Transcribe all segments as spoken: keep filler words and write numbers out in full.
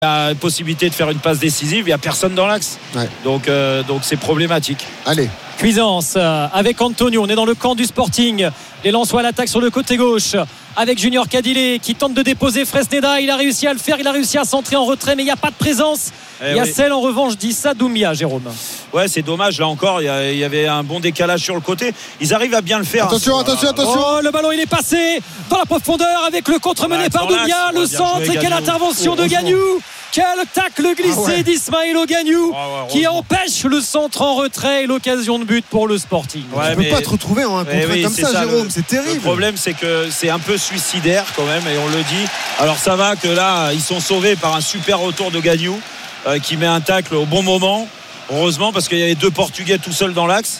a la possibilité de faire une passe décisive, il n'y a personne dans l'axe. Ouais. Donc, euh, donc c'est problématique. Allez. Cuisance avec Antonio, on est dans le camp du Sporting. Les Lensois à l'attaque sur le côté gauche avec Junior Cadillé qui tente de déposer Fresneda. Il a réussi à le faire, il a réussi à centrer en retrait, mais il n'y a pas de présence. Eh il y a oui. celle en revanche d'Issa Doumbia, Jérôme. Ouais, c'est dommage, là encore il y, y avait un bon décalage sur le côté. Ils arrivent à bien le faire. Attention, hein, attention, attention. Oh, le ballon il est passé dans la profondeur avec le contre mené par Doumbia. Le centre et quelle intervention de Gagnou. Quel tacle glissé ah ouais. d'Ismaël Gagnou ah ouais, qui empêche le centre en retrait et l'occasion de but pour le Sporting. Ouais, tu ne peux pas te retrouver en un contre oui, comme ça, ça Jérôme, le, c'est terrible. Le problème c'est que c'est un peu suicidaire quand même et on le dit. Alors ça va que là ils sont sauvés par un super retour de Gagnou euh, qui met un tacle au bon moment. Heureusement parce qu'il y avait deux Portugais tout seuls dans l'axe.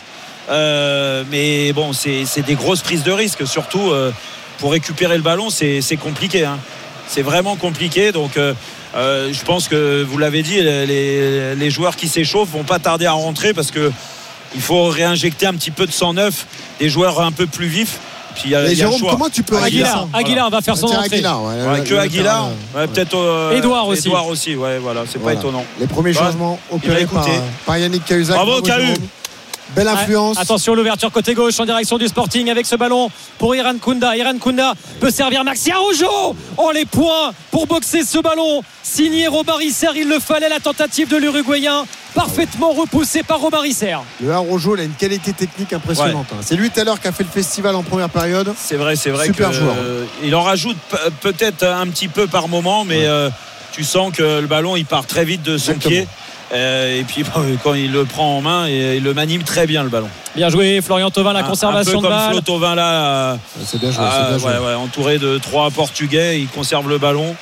Euh, mais bon c'est, c'est des grosses prises de risque. Surtout euh, pour récupérer le ballon c'est, c'est compliqué. Hein. C'est vraiment compliqué donc... Euh, Euh, je pense que vous l'avez dit, les, les, les joueurs qui s'échauffent vont pas tarder à rentrer parce que il faut réinjecter un petit peu de sang neuf, des joueurs un peu plus vifs. Puis il y a, et y a Jérôme, le choix. Comment tu peux Aguilar, voilà. Aguilar va faire son entrée. Aguilar, ouais, ouais, que Aguilar, ouais, peut-être euh, Edouard aussi. Edouard aussi, ouais, voilà, c'est voilà. pas étonnant. Les premiers voilà. changements opérés par, par Yannick Cahuzac. Bravo Cahu. Belle influence. Attention l'ouverture côté gauche en direction du Sporting avec ce ballon pour Iran Kounda. Iran Kounda peut servir Maxi Araujo. Oh les points pour boxer ce ballon. Signé Robert Isser, il le fallait, la tentative de l'Uruguayen. Parfaitement repoussé par Robert Isser. Le Araujo, il a une qualité technique impressionnante. Ouais. C'est lui tout à l'heure qui a fait le festival en première période. C'est vrai, c'est vrai. Super que, joueur. Euh, il en rajoute peut-être un petit peu par moment, mais ouais. euh, tu sens que le ballon il part très vite de son Exactement. pied. Euh, et puis quand il le prend en main et il le manime très bien le ballon. Bien joué Florian Thauvin, la conservation un peu de balle. Comme Flo Thauvin là, euh, c'est bien joué, euh, c'est bien joué. Ouais, ouais, entouré de trois Portugais, il conserve le ballon.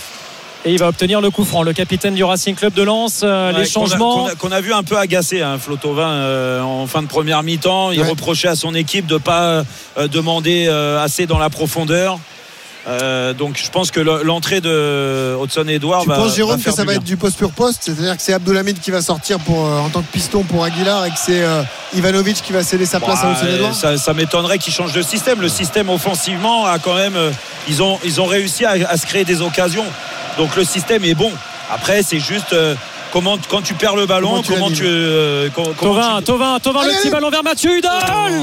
Et il va obtenir le coup franc, le capitaine du Racing Club de Lens. Euh, ouais, les changements qu'on a, qu'on, a, qu'on a vu un peu agacé, hein, Flo Thauvin euh, en fin de première mi-temps. Il ouais. reprochait à son équipe de ne pas euh, demander euh, assez dans la profondeur. Euh, donc je pense que l'entrée de Hudson Edouard tu va. Tu penses Jérôme va que ça va bien. être du poste sur poste, c'est-à-dire que c'est Abdoulhamid qui va sortir pour, euh, en tant que piston pour Aguilar et que c'est euh, Ivanovic qui va céder sa place bah, à Hudson Edouard. Ça, ça m'étonnerait qu'il change de système. Le système offensivement a quand même, euh, ils ont ils ont réussi à, à se créer des occasions. Donc le système est bon. Après c'est juste. Euh, Comment, quand tu perds le ballon, comment, comment tu. Euh, comment, Thauvin, tu... Thauvin, Thauvin, le petit ballon vers Mathieu Hudol.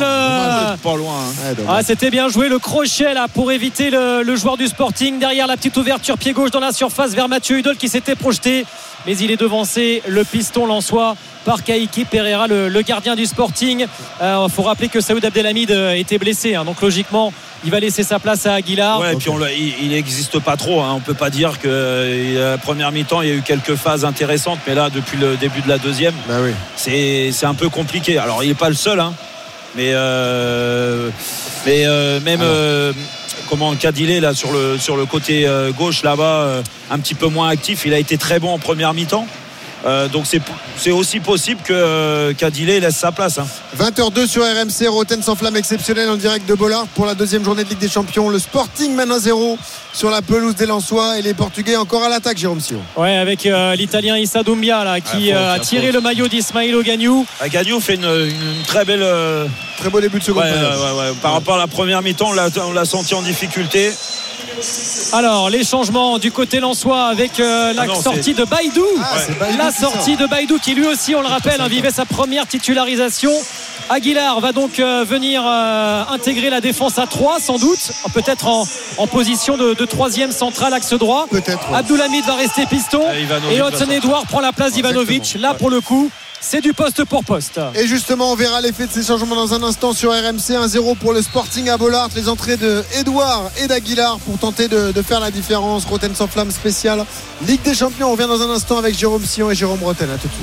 Oh, pas loin. Hein. Ouais, ah, c'était bien joué le crochet là pour éviter le, le joueur du Sporting. Derrière la petite ouverture pied gauche dans la surface vers Mathieu Hudol qui s'était projeté. Mais il est devancé, le piston lensois par Kaiki Pereira, le, le gardien du Sporting. Il euh, faut rappeler que Saoud Abdelhamid était blessé. Hein, donc logiquement, il va laisser sa place à Aguilar. Ouais, et puis on il n'existe pas trop. Hein. On ne peut pas dire que la première mi-temps, il y a eu quelques phases intéressantes. Mais là, depuis le début de la deuxième, bah oui. c'est, c'est un peu compliqué. Alors, il n'est pas le seul. Hein, mais euh, mais euh, même... Euh, comment Cadillé là sur le sur le côté euh, gauche là-bas euh, un petit peu moins actif, il a été très bon en première mi-temps. Euh, donc c'est, c'est aussi possible que euh, Cadillé laisse sa place hein. vingt heures deux sur R M C, Roten sans flamme exceptionnelle en direct de Bollard pour la deuxième journée de Ligue des Champions. Le Sporting mène un zéro sur la pelouse des Lensois et les Portugais encore à l'attaque, Jérôme Sillon. Ouais, avec euh, l'Italien Issa Doumbia là, qui ah, faute, euh, a tiré faute. le maillot d'Ismaël Gagnou. Ah, Gagnou fait une, une, une très belle euh... très beau début de seconde ouais, ouais, ouais, ouais. Par ouais. rapport à la première mi-temps, on l'a, on l'a senti en difficulté. Alors les changements du côté lensois avec euh, la ah non, sortie c'est... de Baïdou ah, ouais. la sortie de Baïdou qui lui aussi on le rappelle hein, vivait sa première titularisation. Aguilar va donc euh, venir euh, intégrer la défense à trois sans doute, peut-être en, en position de, de troisième central axe droit. Peut-être, ouais. Abdoulhamid va rester piston et, et Hudson Edouard prend la place d'Ivanovic. Là pour le coup c'est du poste pour poste. Et justement, on verra l'effet de ces changements dans un instant sur R M C. un zéro pour le Sporting à Bollard. Les entrées de Edouard et d'Aguilar pour tenter de, de faire la différence. Roten sans flamme spéciale Ligue des Champions. On revient dans un instant avec Jérôme Sillon et Jérôme Roten. À tout de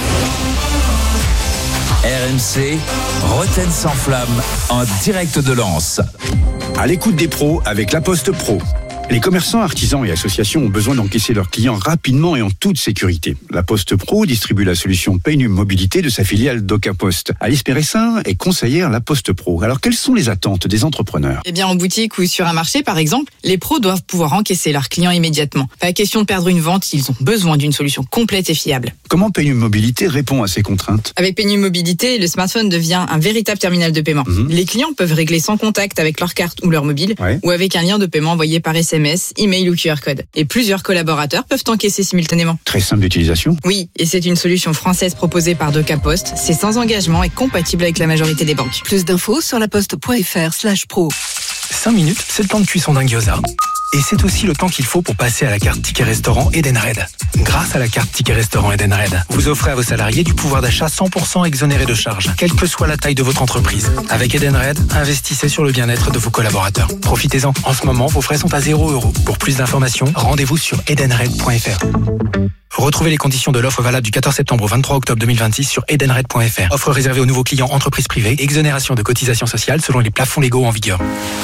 suite. R M C, Roten sans flamme en direct de Lens. À l'écoute des pros avec La Poste Pro. Les commerçants, artisans et associations ont besoin d'encaisser leurs clients rapidement et en toute sécurité. La Poste Pro distribue la solution Paynum Mobilité de sa filiale DocaPost. Alice Péressin est conseillère La Poste Pro. Alors, quelles sont les attentes des entrepreneurs ? Eh bien, en boutique ou sur un marché, par exemple, les pros doivent pouvoir encaisser leurs clients immédiatement. Pas question de perdre une vente, ils ont besoin d'une solution complète et fiable. Comment Paynum Mobilité répond à ces contraintes ? Avec Paynum Mobilité, le smartphone devient un véritable terminal de paiement. Mmh. Les clients peuvent régler sans contact avec leur carte ou leur mobile, ouais. ou avec un lien de paiement envoyé par S M S. M S, email ou Q R code. Et plusieurs collaborateurs peuvent encaisser simultanément. Très simple d'utilisation. Oui, et c'est une solution française proposée par DocaPost. C'est sans engagement et compatible avec la majorité des banques. Plus d'infos sur laposte.fr slash pro. cinq minutes, c'est le temps de cuisson d'un gyoza. Et c'est aussi le temps qu'il faut pour passer à la carte Ticket Restaurant Edenred. Grâce à la carte Ticket Restaurant Edenred, vous offrez à vos salariés du pouvoir d'achat cent pour cent exonéré de charges, quelle que soit la taille de votre entreprise. Avec Edenred, investissez sur le bien-être de vos collaborateurs. Profitez-en. En ce moment, vos frais sont à zéro euro. Pour plus d'informations, rendez-vous sur edenred point f r. Retrouvez les conditions de l'offre valable du quatorze septembre au vingt-trois octobre deux mille vingt-six sur edenred point f r. Offre réservée aux nouveaux clients entreprises privées. Exonération de cotisations sociales selon les plafonds légaux en vigueur.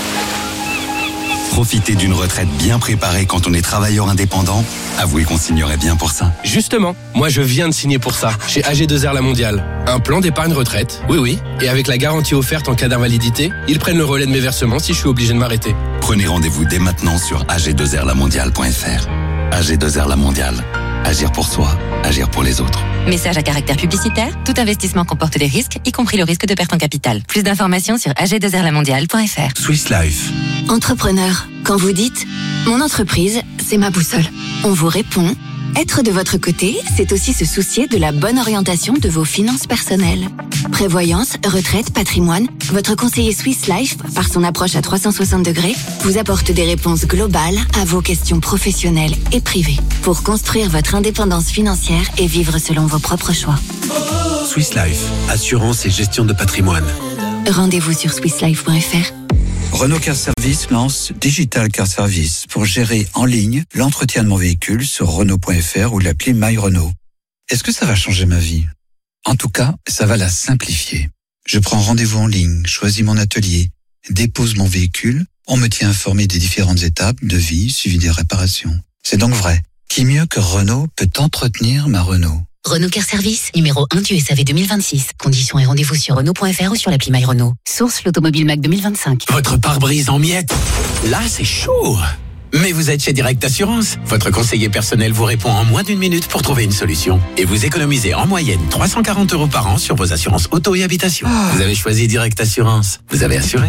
Profiter d'une retraite bien préparée quand on est travailleur indépendant, avouez qu'on signerait bien pour ça. Justement, moi je viens de signer pour ça, chez A G deux R La Mondiale. Un plan d'épargne retraite, oui oui, et avec la garantie offerte en cas d'invalidité, ils prennent le relais de mes versements si je suis obligé de m'arrêter. Prenez rendez-vous dès maintenant sur a g deux r la mondiale point f r. A G deux R La Mondiale. Agir pour soi, agir pour les autres. Message à caractère publicitaire, tout investissement comporte des risques, y compris le risque de perte en capital. Plus d'informations sur a g deux r la mondiale point f r. Swiss Life. Entrepreneur, quand vous dites « Mon entreprise, c'est ma boussole », on vous répond « Être de votre côté, c'est aussi se soucier de la bonne orientation de vos finances personnelles. » Prévoyance, retraite, patrimoine, votre conseiller Swiss Life, par son approche à trois cent soixante degrés, vous apporte des réponses globales à vos questions professionnelles et privées pour construire votre indépendance financière et vivre selon vos propres choix. Swiss Life, assurance et gestion de patrimoine. Rendez-vous sur swiss life point f r. Renault Car Service lance Digital Car Service pour gérer en ligne l'entretien de mon véhicule sur renault point f r ou l'appli My Renault. Est-ce que ça va changer ma vie ? En tout cas, ça va la simplifier. Je prends rendez-vous en ligne, choisis mon atelier, dépose mon véhicule, on me tient informé des différentes étapes, devis, suivi des réparations. C'est donc vrai. Qui mieux que Renault peut entretenir ma Renault ? Renault Car Service, numéro un du S A V deux mille vingt-six. Conditions et rendez-vous sur renault point f r ou sur l'appli My Renault. Source l'Automobile Mac deux mille vingt-cinq. Votre pare-brise en miettes. Là, c'est chaud. Mais vous êtes chez Direct Assurance. Votre conseiller personnel vous répond en moins d'une minute pour trouver une solution. Et vous économisez en moyenne trois cent quarante euros par an sur vos assurances auto et habitation. Oh. Vous avez choisi Direct Assurance. Vous avez assuré.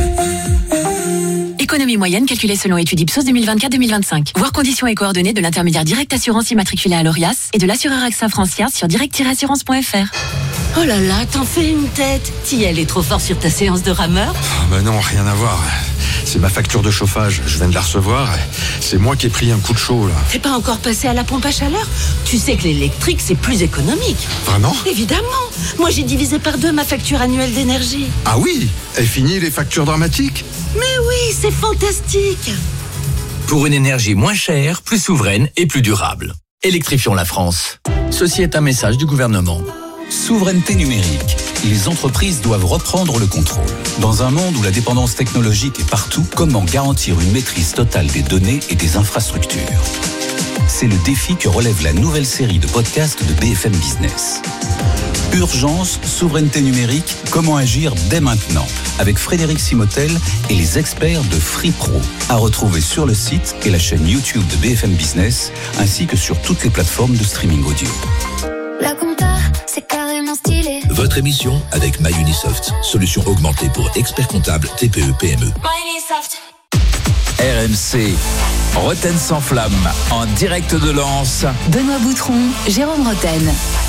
Économie moyenne calculée selon étude Ipsos deux mille vingt-quatre deux mille vingt-cinq. Voir conditions et coordonnées de l'intermédiaire Direct Assurance immatriculé à l'Orias et de l'assureur AXA Francière sur direct tiret assurance point f r. Oh là là, t'en fais une tête. Tiel est trop fort sur ta séance de rameur. Oh bah non, rien à voir. C'est ma facture de chauffage, je viens de la recevoir. C'est moi qui ai pris un coup de chaud là. T'es pas encore passé à la pompe à chaleur ? Tu sais que l'électrique c'est plus économique. Vraiment ? Évidemment. Moi j'ai divisé par deux ma facture annuelle d'énergie. Ah oui ? Et fini les factures dramatiques ? Mais oui, c'est fantastique. Pour une énergie moins chère, plus souveraine et plus durable. Électrifions la France. Ceci est un message du gouvernement. Souveraineté numérique. Les entreprises doivent reprendre le contrôle. Dans un monde où la dépendance technologique est partout, comment garantir une maîtrise totale des données et des infrastructures ? C'est le défi que relève la nouvelle série de podcasts de B F M Business. Urgence, souveraineté numérique, comment agir dès maintenant ? Avec Frédéric Simotel et les experts de FreePro. À retrouver sur le site et la chaîne YouTube de B F M Business, ainsi que sur toutes les plateformes de streaming audio. La compta, c'est carrément stylé. Votre émission avec MyUnisoft, solution augmentée pour experts comptables T P E P M E. MyUnisoft. R M C, Rotten sans flamme, en direct de Lens. Benoît Boutron, Jérôme Rotten.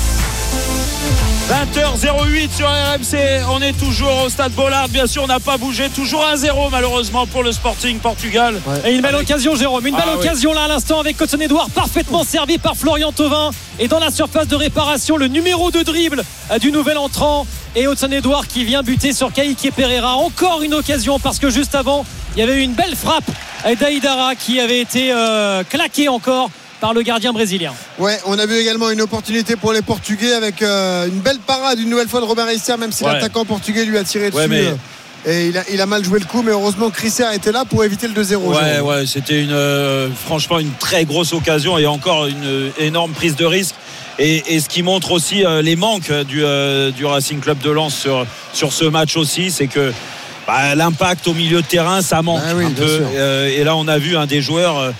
vingt heures zéro huit sur R M C, on est toujours au Stade Bollaert, bien sûr on n'a pas bougé, toujours un zéro malheureusement pour le Sporting Portugal. Ouais. Et une belle avec... occasion Jérôme, une belle ah, occasion oui. là à l'instant avec Hudson-Edouard parfaitement servi par Florian Thauvin et dans la surface de réparation le numéro de dribble du nouvel entrant et Hudson-Edouard qui vient buter sur Kaique Pereira. Encore une occasion parce que juste avant il y avait eu une belle frappe d'Aïdara qui avait été euh, claquée encore par le gardien brésilien. Ouais, on a vu également une opportunité pour les Portugais avec euh, une belle parade une nouvelle fois de Robin Reisser, même si ouais. l'attaquant portugais lui a tiré dessus. Ouais, mais... Et il a, il a mal joué le coup, mais heureusement Reisser était là pour éviter le deux zéro. Ouais, ouais, c'était une, euh, franchement une très grosse occasion et encore une euh, énorme prise de risque. Et, et ce qui montre aussi euh, les manques du, euh, du Racing Club de Lens sur, sur ce match aussi, c'est que bah, l'impact au milieu de terrain, ça manque ah oui, un peu. Euh, et là, on a vu un des joueurs. Euh,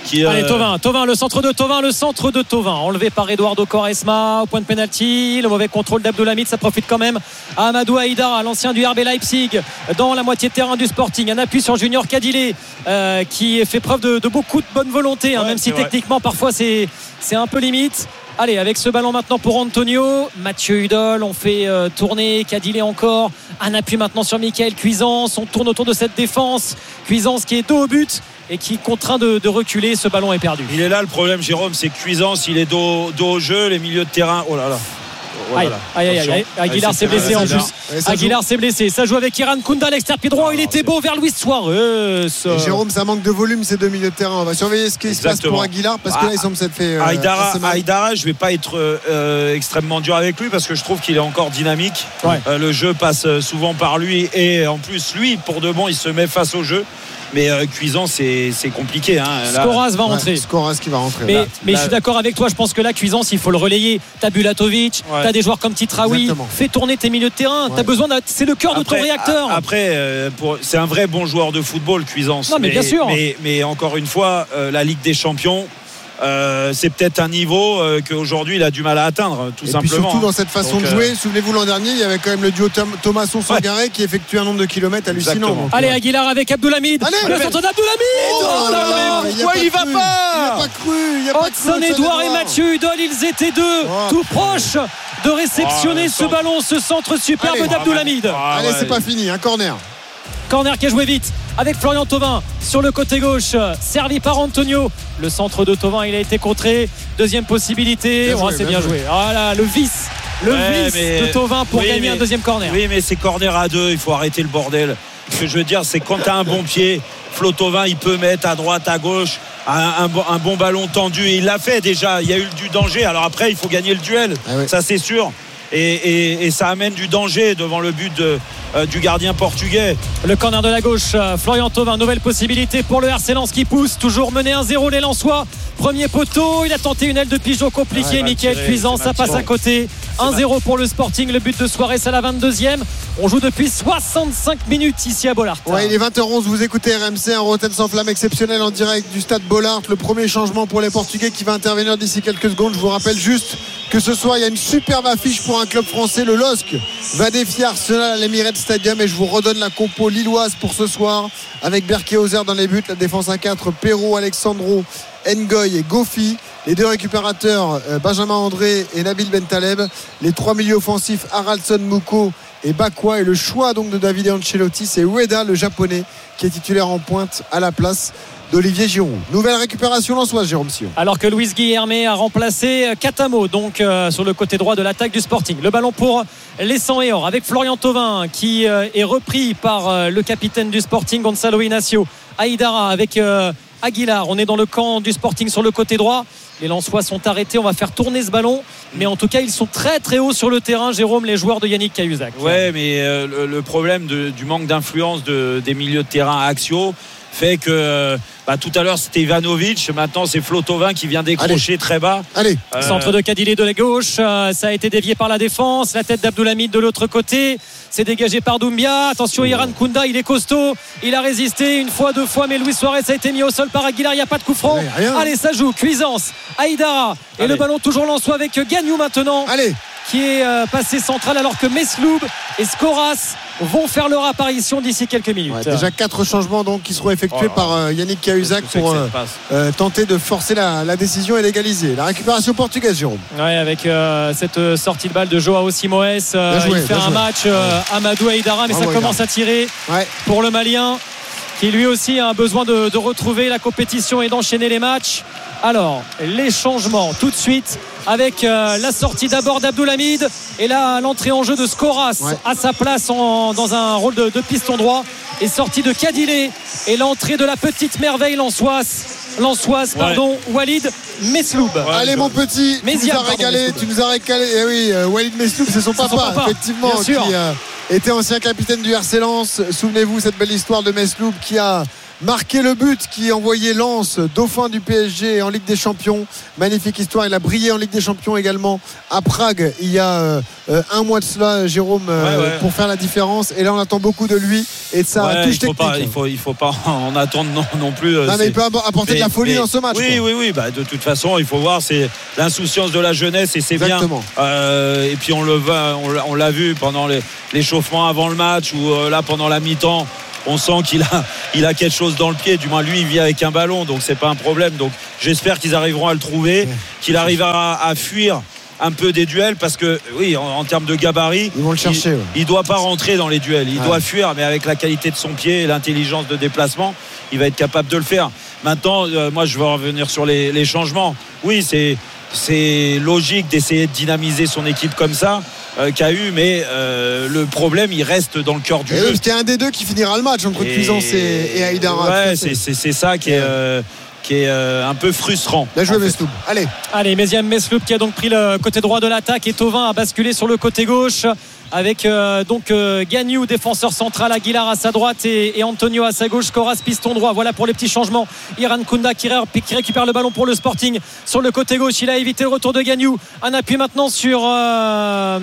Qui, Allez, euh... Thauvin, Thauvin, le centre de Thauvin, le centre de Thauvin, enlevé par Eduardo Quaresma au point de pénalty. Le mauvais contrôle d'Abdoulhamid, ça profite quand même à Amadou Haïdara, l'ancien du R B Leipzig, dans la moitié de terrain du Sporting. Un appui sur Junior Cadillé euh, qui fait preuve de, de beaucoup de bonne volonté, hein, ouais, même si techniquement vrai. parfois c'est, c'est un peu limite. Allez, avec ce ballon maintenant pour Antonio, Mathieu Hudol, on fait euh, tourner Cadillé encore, un appui maintenant sur Michael Cuisance, on tourne autour de cette défense, Cuisance qui est dos au but et qui est contraint de, de reculer, ce ballon est perdu. Il est là le problème, Jérôme, c'est que Cuisance, il est dos, dos au jeu, les milieux de terrain, oh là là. Oh aïe, aïe, aïe, aïe. Aguilar s'est blessé en plus. Aguilar s'est blessé. Ça joue avec Iran Kounda, l'extérieur pied droit. Il était beau vers Luis Suarez. Et Jérôme, ça manque de volume ces deux milieux de terrain. On va surveiller ce qui se passe pour Aguilar parce que là, il semble s'être fait. Haïdara, euh, Haïdara, je vais pas être euh, extrêmement dur avec lui parce que je trouve qu'il est encore dynamique. Ouais. Euh, le jeu passe souvent par lui et en plus, lui, pour de bon, il se met face au jeu. Mais euh, Cuisance, c'est, c'est compliqué. Hein, Scoraz va rentrer. Ouais, Scoraz qui va rentrer. Mais, là, mais là, je suis d'accord avec toi. Je pense que là, Cuisance, il faut le relayer. T'as Bulatovic, ouais. t'as des joueurs comme Titraoui. Exactement. Fais tourner tes milieux de terrain. Ouais. T'as besoin d'un... C'est le cœur après, de ton réacteur. Après, euh, pour... c'est un vrai bon joueur de football, Cuisance. Non, mais, mais bien sûr. Mais, mais encore une fois, euh, la Ligue des Champions. Euh, c'est peut-être un niveau euh, qu'aujourd'hui il a du mal à atteindre, tout et simplement. Puis surtout dans cette façon donc, de jouer, euh... souvenez-vous l'an dernier, il y avait quand même le duo Thomasson-Sangaré ouais. qui effectue un nombre de kilomètres hallucinant. Donc, allez, ouais. Aguilar avec Abdoulhamid. Allez, le centre d'Abdoulhamid. Oh, oh là là, pourquoi il, il va pas? Il a pas cru. Il a pas Hudson Edouard et Mathieu Hudol, ils étaient deux, oh, tout proches de réceptionner oh, ce ballon, ce centre superbe allez, d'Abdoulhamid. Ah, allez, ouais. c'est pas fini, un corner. Corner qui a joué vite avec Florian Thauvin sur le côté gauche, servi par Antonio. Le centre de Thauvin, il a été contré. Deuxième possibilité. Bien oh, joué, c'est bien, bien joué. Voilà, le vice, le ouais, vice mais... de Thauvin pour oui, gagner mais... un deuxième corner. Oui, mais c'est corner à deux. Il faut arrêter le bordel. Ce que je veux dire, c'est quand tu as un bon pied, Flo Thauvin, il peut mettre à droite, à gauche, un, un, un bon ballon tendu. Et il l'a fait déjà. Il y a eu du danger. Alors après, il faut gagner le duel. Ah oui. Ça, c'est sûr. Et, et, et ça amène du danger devant le but de, euh, du gardien portugais. Le corner de la gauche, euh, Florian Thauvin, nouvelle possibilité pour le R C Lens qui pousse, toujours mené un zéro les Lensois. Premier poteau, il a tenté une aile de pigeon compliquée, ouais, Michael Cuisance, ça passe à côté. un zéro pour le Sporting, le but de Suarez à la vingt-deuxième. On joue depuis soixante-cinq minutes ici à Bollaert. Ouais, il est vingt heures onze, vous écoutez R M C, un Rotten sans flamme exceptionnel en direct du stade Bollaert. Le premier changement pour les Portugais qui va intervenir d'ici quelques secondes. Je vous rappelle juste que ce soir, il y a une superbe affiche pour un club français. Le L O S C va défier Arsenal à l'Emirates Stadium et je vous redonne la compo lilloise pour ce soir avec Berké Hauser dans les buts, la défense à quatre, Perraud, Alexandro, Ngoy et Gofi. Les deux récupérateurs, Benjamin André et Nabil Bentaleb. Les trois milieux offensifs, Haraldsson, Mouko et Bakwa. Et le choix donc de Davide Ancelotti, c'est Ueda, le japonais, qui est titulaire en pointe à la place d'Olivier Giroud. Nouvelle récupération lensoise, Jérôme Sion. Alors que Luis Guilherme a remplacé Katamo donc euh, sur le côté droit de l'attaque du Sporting. Le ballon pour les cent et or avec Florian Thauvin qui euh, est repris par euh, le capitaine du Sporting, Gonçalo Inacio. Haïdara avec euh, Aguilar. On est dans le camp du Sporting sur le côté droit. Les Lensois sont arrêtés. On va faire tourner ce ballon. Mais en tout cas, ils sont très très hauts sur le terrain, Jérôme, les joueurs de Yannick Cahuzac. Ouais, mais euh, le, le problème de, du manque d'influence de, des milieux de terrain axiaux fait que bah, tout à l'heure c'était Ivanovic, maintenant c'est Flo Thauvin qui vient décrocher Allez. très bas. Allez. Euh... Centre de Cadillé de la gauche, euh, ça a été dévié par la défense, la tête d'Abdoulhamid de l'autre côté, c'est dégagé par Doumbia. Attention, Iran Kounda, il est costaud, il a résisté une fois, deux fois, mais Luis Suarez a été mis au sol par Aguilar, il n'y a pas de coup franc. Allez, Allez, ça joue, Cuisance, Haïdara et Allez. le ballon toujours Lensois avec Gagnou maintenant. Allez. Qui est euh, passé central alors que Mesloub et Scoras vont faire leur apparition d'ici quelques minutes. Ouais, déjà quatre changements donc qui seront effectués oh par euh, Yannick Cahuzac pour euh, euh, tenter de forcer la, la décision et l'égaliser. La récupération portugaise, Jérôme. Ouais, avec euh, cette sortie de balle de Joao Simoes, euh, joué, il fait un joué. match euh, Amadou Haïdara, mais oh, ça commence à tirer ouais. pour le Malien qui lui aussi a besoin de, de retrouver la compétition et d'enchaîner les matchs. Alors, les changements tout de suite avec euh, la sortie d'abord d'Abdoulhamid et là l'entrée en jeu de Scoras ouais. à sa place en, dans un rôle de, de piston droit et sortie de Cadillé et l'entrée de la petite merveille lensoise Lensoise, ouais. pardon, Walid Mesloub. Ouais, Allez mon petit, tu nous as régalé, tu nous as régalé. Eh oui, euh, Walid Mesloub, c'est son, son papa, effectivement, qui euh, était ancien capitaine du R C Lens. Souvenez-vous cette belle histoire de Mesloub qui a marqué le but qui envoyait Lens, dauphin du P S G en Ligue des Champions. Magnifique histoire. Il a brillé en Ligue des Champions également à Prague il y a euh, un mois de cela, Jérôme, euh, ouais, ouais. pour faire la différence. Et là, on attend beaucoup de lui et de sa ouais, touche il faut technique. Pas, il faut, il faut pas en attendre non, non plus. Non, mais il peut apporter mais, de la folie mais, dans ce match. Oui, quoi. oui, oui. Bah, de toute façon, il faut voir, c'est l'insouciance de la jeunesse et c'est Exactement. bien. Euh, et puis on le va, on, on l'a vu pendant les, l'échauffement avant le match ou euh, là pendant la mi-temps. On sent qu'il a, il a quelque chose dans le pied. Du moins, lui, il vit avec un ballon, donc c'est pas un problème. Donc, j'espère qu'ils arriveront à le trouver, ouais. qu'il arrivera à, à fuir un peu des duels, parce que oui, en, en termes de gabarit, ils vont le chercher. Il, ouais. il doit pas rentrer dans les duels. Il ouais. doit fuir, mais avec la qualité de son pied et l'intelligence de déplacement, il va être capable de le faire. Maintenant, euh, moi, je veux revenir sur les, les changements. Oui, c'est, c'est logique d'essayer de dynamiser son équipe comme ça. Euh, qu'a eu, mais euh, le problème il reste dans le cœur du et jeu. C'était un des deux qui finira le match entre et... Cuisance et, et Haïdara. Ouais, c'est, c'est, c'est ça qui est, euh, qui est euh, un peu frustrant. Bien joué Mesloub. Allez. Allez, Méziam Mesloub qui a donc pris le côté droit de l'attaque et Thauvin a basculé sur le côté gauche. Avec euh, donc euh, Gagnou, défenseur central, Aguilar à sa droite et, et Antonio à sa gauche, Scoras piston droit. Voilà pour les petits changements. Iran Kounda qui, ré, qui récupère le ballon pour le Sporting sur le côté gauche. Il a évité le retour de Gagnou. Un appui maintenant sur euh,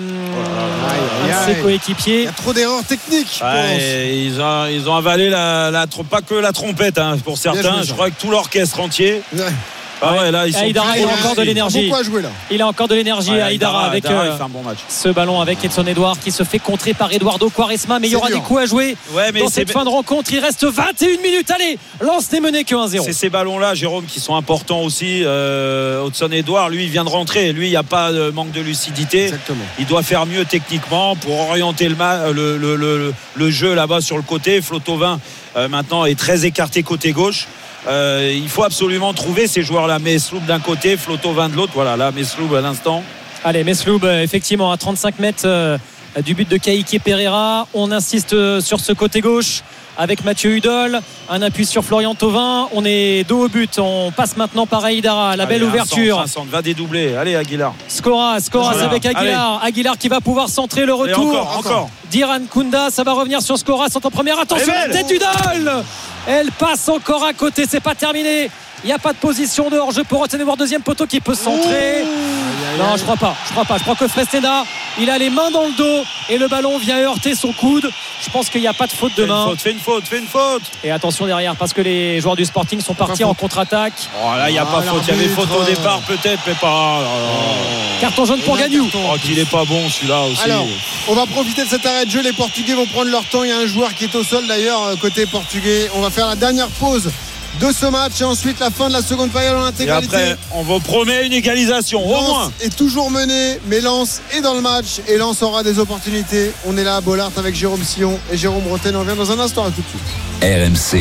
oh, un de ses coéquipiers. Il y a trop d'erreurs techniques. Ouais, ils, ont, ils ont avalé la, la, pas que la trompette hein, pour certains. Je crois que tout l'orchestre entier. Ouais. Ah ouais, là, ils sont Haïdara, il a encore de l'énergie. Jouer, là. Il a encore de l'énergie ouais, Haïdara avec Haïdara, euh, un bon match. ce ballon avec Edson Edouard qui se fait contrer par Eduardo Quaresma, mais il y aura dur. des coups à jouer ouais, mais dans cette fin de rencontre. Il reste vingt et une minutes. Allez, Lens n'est mené que un zéro. C'est ces ballons-là, Jérôme, qui sont importants aussi. Euh, Edson Edouard, lui, il vient de rentrer. Lui, il n'y a pas de manque de lucidité. Exactement. Il doit faire mieux techniquement pour orienter le, ma- le, le, le, le jeu là-bas sur le côté. Flo Thauvin euh, maintenant est très écarté côté gauche. Euh, il faut absolument trouver ces joueurs-là. Mesloub d'un côté, Flo Thauvin de l'autre. Voilà, là, Mesloub à l'instant. Allez, Mesloub, effectivement, à trente-cinq mètres euh, du but de Kaique Pereira. On insiste euh, sur ce côté gauche avec Mathieu Hudol. Un appui sur Florian Thauvin. On est dos au but. On passe maintenant par Haïdara. La Allez, belle ouverture. Vincent, Vincent va dédoubler. Allez, Aguilar. Scoras, Scoras voilà. avec Aguilar. Allez. Aguilar qui va pouvoir centrer le retour. Et encore, encore. d'Iran Kounda. Ça va revenir sur Scoras en première. Attention, la tête d'Hudol. Elle passe encore à côté, c'est pas terminé. Il n'y a pas de position de hors-jeu pour retenir deuxième poteau qui peut centrer. Ouh. Non, je crois pas. Je crois pas. Je crois que Fresneda, il a les mains dans le dos et le ballon vient heurter son coude. Je pense qu'il n'y a pas de faute de main. Fais une faute, fais une faute. Et attention derrière parce que les joueurs du Sporting sont partis en contre-attaque. Oh là, il n'y a ah, pas faute. Il y avait faute au départ peut-être, mais pas. Oh. Carton jaune pour Gagnou. Oh, qu'il est pas bon celui-là aussi. Alors, on va profiter de cet arrêt de jeu. Les Portugais vont prendre leur temps. Il y a un joueur qui est au sol d'ailleurs côté portugais. On va faire la dernière pause de ce match et ensuite la fin de la seconde période en intégralité. Et après, on vous promet une égalisation au Lens moins. est toujours mené, mais Lens est dans le match et Lens aura des opportunités. On est là à Bollaert avec Jérôme Sillon et Jérôme Rotten. On revient dans un instant. À tout de suite. R M C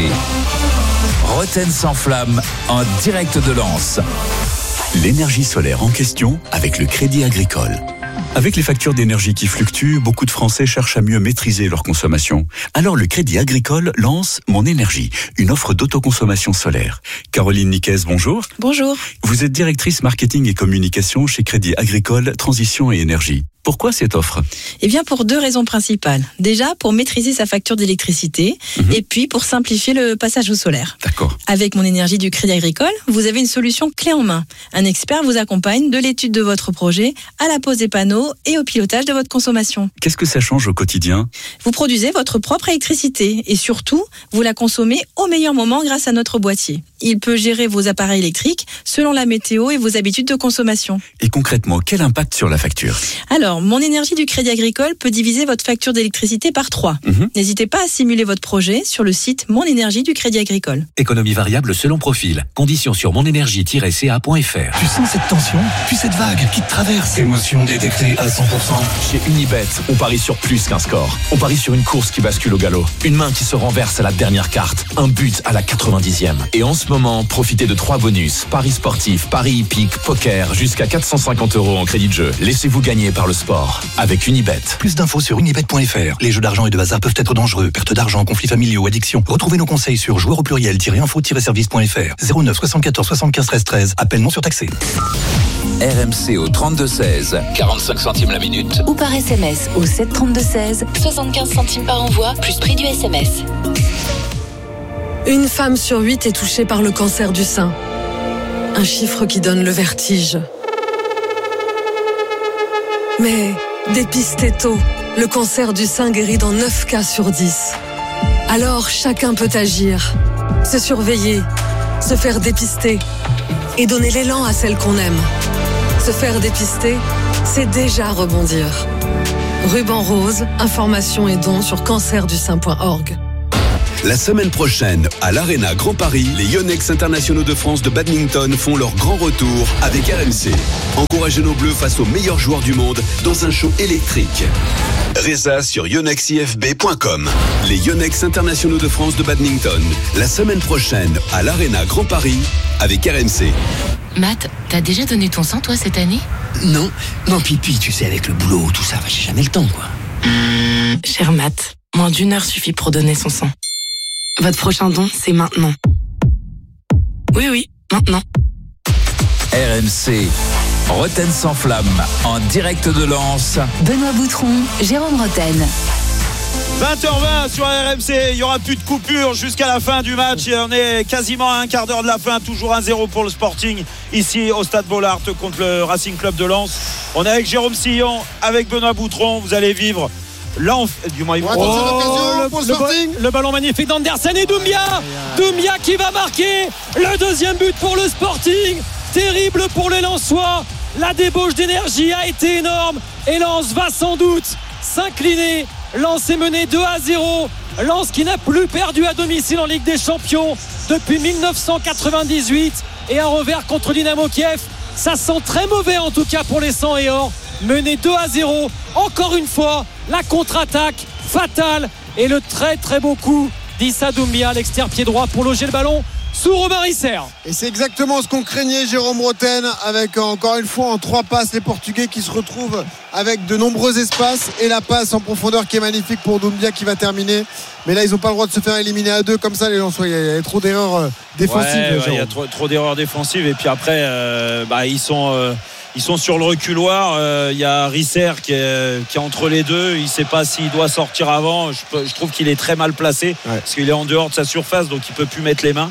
Rotten sans flamme en direct de Lens. L'énergie solaire en question avec le Crédit Agricole. Avec les factures d'énergie qui fluctuent, beaucoup de Français cherchent à mieux maîtriser leur consommation. Alors le Crédit Agricole lance Mon Énergie, une offre d'autoconsommation solaire. Caroline Niquez, bonjour. Bonjour. Vous êtes directrice marketing et communication chez Crédit Agricole Transition et Énergie. Pourquoi cette offre ? Eh bien, pour deux raisons principales. Déjà, pour maîtriser sa facture d'électricité mmh. et puis pour simplifier le passage au solaire. D'accord. Avec Mon Énergie du Crédit Agricole, vous avez une solution clé en main. Un expert vous accompagne de l'étude de votre projet à la pose des panneaux et au pilotage de votre consommation. Qu'est-ce que ça change au quotidien ? Vous produisez votre propre électricité et surtout, vous la consommez au meilleur moment grâce à notre boîtier. Il peut gérer vos appareils électriques selon la météo et vos habitudes de consommation. Et concrètement, quel impact sur la facture ? Alors, Mon Énergie du Crédit Agricole peut diviser votre facture d'électricité par trois. Mmh. N'hésitez pas à simuler votre projet sur le site Mon Énergie du Crédit Agricole. Économie variable selon profil. Conditions sur monénergie tiret c a point f r. Tu sens cette tension, puis cette vague qui te traverse. Émotion détectée à cent pour cent. Chez Unibet, on parie sur plus qu'un score. On parie sur une course qui bascule au galop. Une main qui se renverse à la dernière carte. Un but à la quatre-vingt-dixième. Et en ce moment, profitez de trois bonus. Paris sportif, paris hippique, poker, jusqu'à quatre cent cinquante euros en crédit de jeu. Laissez-vous gagner par le sport. Avec Unibet. Plus d'infos sur unibet point f r. Les jeux d'argent et de hasard peuvent être dangereux. Perte d'argent, conflits familiaux, addiction. Retrouvez nos conseils sur joueurs au pluriel info service point f r. zéro neuf soixante-quatorze soixante-quinze treize treize. Appel non surtaxé. R M C au trente-deux seize. quarante-cinq centimes la minute. Ou par S M S au sept trente-deux seize. soixante-quinze centimes par envoi, plus prix du S M S. Une femme sur huit est touchée par le cancer du sein. Un chiffre qui donne le vertige. Mais dépistez tôt, le cancer du sein guérit dans neuf cas sur dix. Alors chacun peut agir, se surveiller, se faire dépister et donner l'élan à celle qu'on aime. Se faire dépister, c'est déjà rebondir. Ruban rose, informations et dons sur cancer du sein point org. La semaine prochaine, à l'Arena Grand Paris, les Yonex internationaux de France de badminton font leur grand retour avec R M C. Encouragez nos bleus face aux meilleurs joueurs du monde dans un show électrique. Résa sur yonex i f b point com. Les Yonex internationaux de France de badminton, la semaine prochaine, à l'Arena Grand Paris avec R M C. Matt, t'as déjà donné ton sang, toi, cette année ? Non, non, Pipi, tu sais, avec le boulot, tout ça, j'ai jamais le temps, quoi. Cher Matt, moins d'une heure suffit pour donner son sang. Votre prochain don, c'est maintenant. Oui, oui, maintenant. R M C, Roten sans flamme, en direct de Lens. Benoît Boutron, Jérôme Roten. vingt heures vingt sur R M C, il n'y aura plus de coupure jusqu'à la fin du match et on est quasiment à un quart d'heure de la fin, toujours un zéro pour le Sporting ici au Stade Bollaert contre le Racing Club de Lens. On est avec Jérôme Sillon, avec Benoît Boutron, vous allez vivre l'enf... du moins, oh, le, le, le, le ballon magnifique d'Andersen et Doumbia Doumbia qui va marquer le deuxième but pour le Sporting. Terrible pour les Lensois, la débauche d'énergie a été énorme et Lens va sans doute s'incliner. Lens est mené deux à zéro. Lens qui n'a plus perdu à domicile en Ligue des Champions depuis dix-neuf cent quatre-vingt-dix-huit et un revers contre Dynamo Kiev. Ça sent très mauvais en tout cas pour les cent et or. Mené deux à zéro. Encore une fois, la contre-attaque fatale et le très très beau coup d'Issa Doumbia à l'extérieur pied droit pour loger le ballon sous Robin Risser. Et c'est exactement ce qu'on craignait, Jérôme Roten, avec encore une fois en trois passes les Portugais qui se retrouvent avec de nombreux espaces et la passe en profondeur qui est magnifique pour Doumbia qui va terminer. Mais là ils n'ont pas le droit de se faire éliminer à deux comme ça les Lensois. Il y a trop d'erreurs défensives. Ouais, ouais, il y a trop, trop d'erreurs défensives et puis après euh, bah, ils sont euh, ils sont sur le reculoir. Euh, il y a Risser qui est, qui est entre les deux. Il ne sait pas s'il doit sortir avant. Je, je trouve qu'il est très mal placé ouais. parce qu'il est en dehors de sa surface donc il ne peut plus mettre les mains.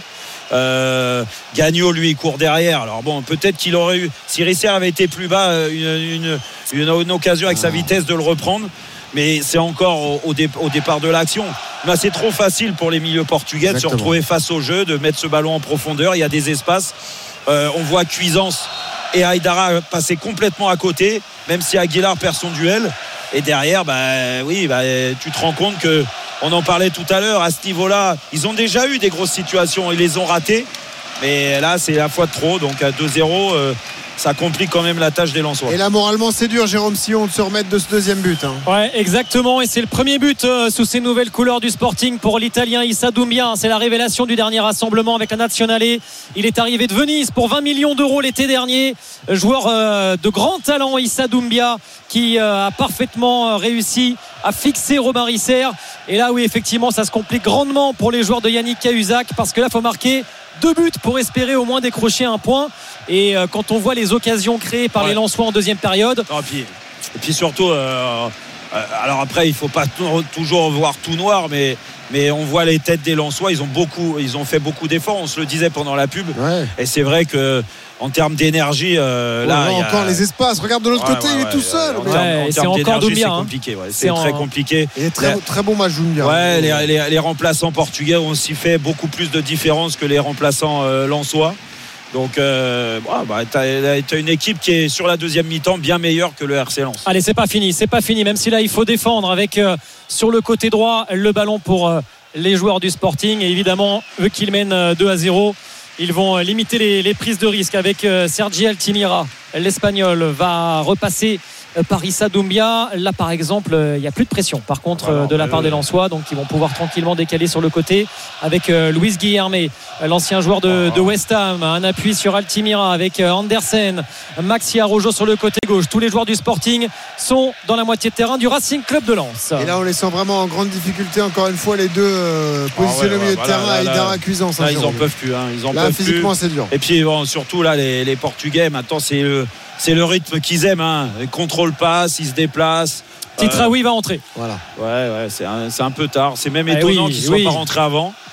Euh, Gagnon lui il court derrière. Alors bon, peut-être qu'il aurait eu, si Risser avait été plus bas, une, une, une, une occasion avec sa vitesse de le reprendre. Mais c'est encore au, au, dé, au départ de l'action. Là, c'est trop facile pour les milieux portugais Exactement. de se retrouver face au jeu, de mettre ce ballon en profondeur. Il y a des espaces. Euh, on voit Cuisance et Aïdara passer complètement à côté, même si Aguilar perd son duel. Et derrière, bah oui, bah, tu te rends compte que. On en parlait tout à l'heure, à ce niveau-là, ils ont déjà eu des grosses situations, ils les ont ratées. Mais là, c'est la fois de trop. Donc à deux zéro, euh, ça complique quand même la tâche des Lensois. Et là, moralement, c'est dur, Jérôme Sillon, de se remettre de ce deuxième but. Hein. Ouais, exactement. Et c'est le premier but euh, sous ces nouvelles couleurs du Sporting pour l'Italien Issa Doumbia. C'est la révélation du dernier rassemblement avec la Nazionale. Il est arrivé de Venise pour vingt millions d'euros l'été dernier. Joueur euh, de grand talent, Issa Doumbia, qui euh, a parfaitement réussi à fixer Robin Risser. Et là, oui, effectivement, ça se complique grandement pour les joueurs de Yannick Cahuzac parce que là, il faut marquer deux buts pour espérer au moins décrocher un point. Et euh, quand on voit les occasions créées par ouais. les Lensois en deuxième période. Non, et, puis, et puis surtout, euh, euh, alors après, il ne faut pas t- toujours voir tout noir, mais, mais on voit les têtes des Lensois. Ils ont, beaucoup, ils ont fait beaucoup d'efforts. On se le disait pendant la pub. Ouais. Et c'est vrai que. En termes d'énergie, euh, oh, là, là il y a... encore les espaces. Regarde de l'autre ouais, côté, ouais, il est ouais, tout seul. En termes, ouais, en c'est encore Doumbia. C'est hein. compliqué. Ouais. C'est, c'est très en... compliqué. Et très, très bon match, Doumbia. Ouais, les, les, les remplaçants portugais ont aussi fait beaucoup plus de différence que les remplaçants euh, lensois. Donc, euh, bah, tu as une équipe qui est sur la deuxième mi-temps bien meilleure que le R C Lens. Allez, c'est pas fini, c'est pas fini. Même si là, il faut défendre avec euh, sur le côté droit le ballon pour euh, les joueurs du Sporting. Et évidemment, eux qui mènent euh, deux à zéro. Ils vont limiter les, les prises de risque avec euh, Sergi Altimira. L'Espagnol va repasser euh, par Issa Doumbia. Là, par exemple, il euh, n'y a plus de pression. Par contre, euh, de la part des Lensois, donc ils vont pouvoir tranquillement décaler sur le côté avec euh, Luis Guilherme, l'ancien joueur de, de West Ham. Un appui sur Altimira avec euh, Andersen, Maxi Araujo sur le côté gauche. Tous les joueurs du Sporting sont dans la moitié de terrain du Racing Club de Lens. Et là, on les sent vraiment en grande difficulté. Encore une fois, les deux euh, positionnés ah ouais, au milieu ouais, de voilà, terrain. Aïdara, Cuisance. Là, ils n'en peuvent plus. Hein, ils en là, peuvent physiquement, plus. c'est dur. Et puis, bon, surtout là, les, les Portugais, maintenant, c'est le, c'est le rythme qu'ils aiment. Hein. Ils contrôlent passe, ils se déplacent. Titraoui euh, va entrer. Voilà. Ouais, ouais, c'est un, c'est un peu tard. C'est même étonnant eh oui, qu'ils ne soient oui. pas rentrés avant.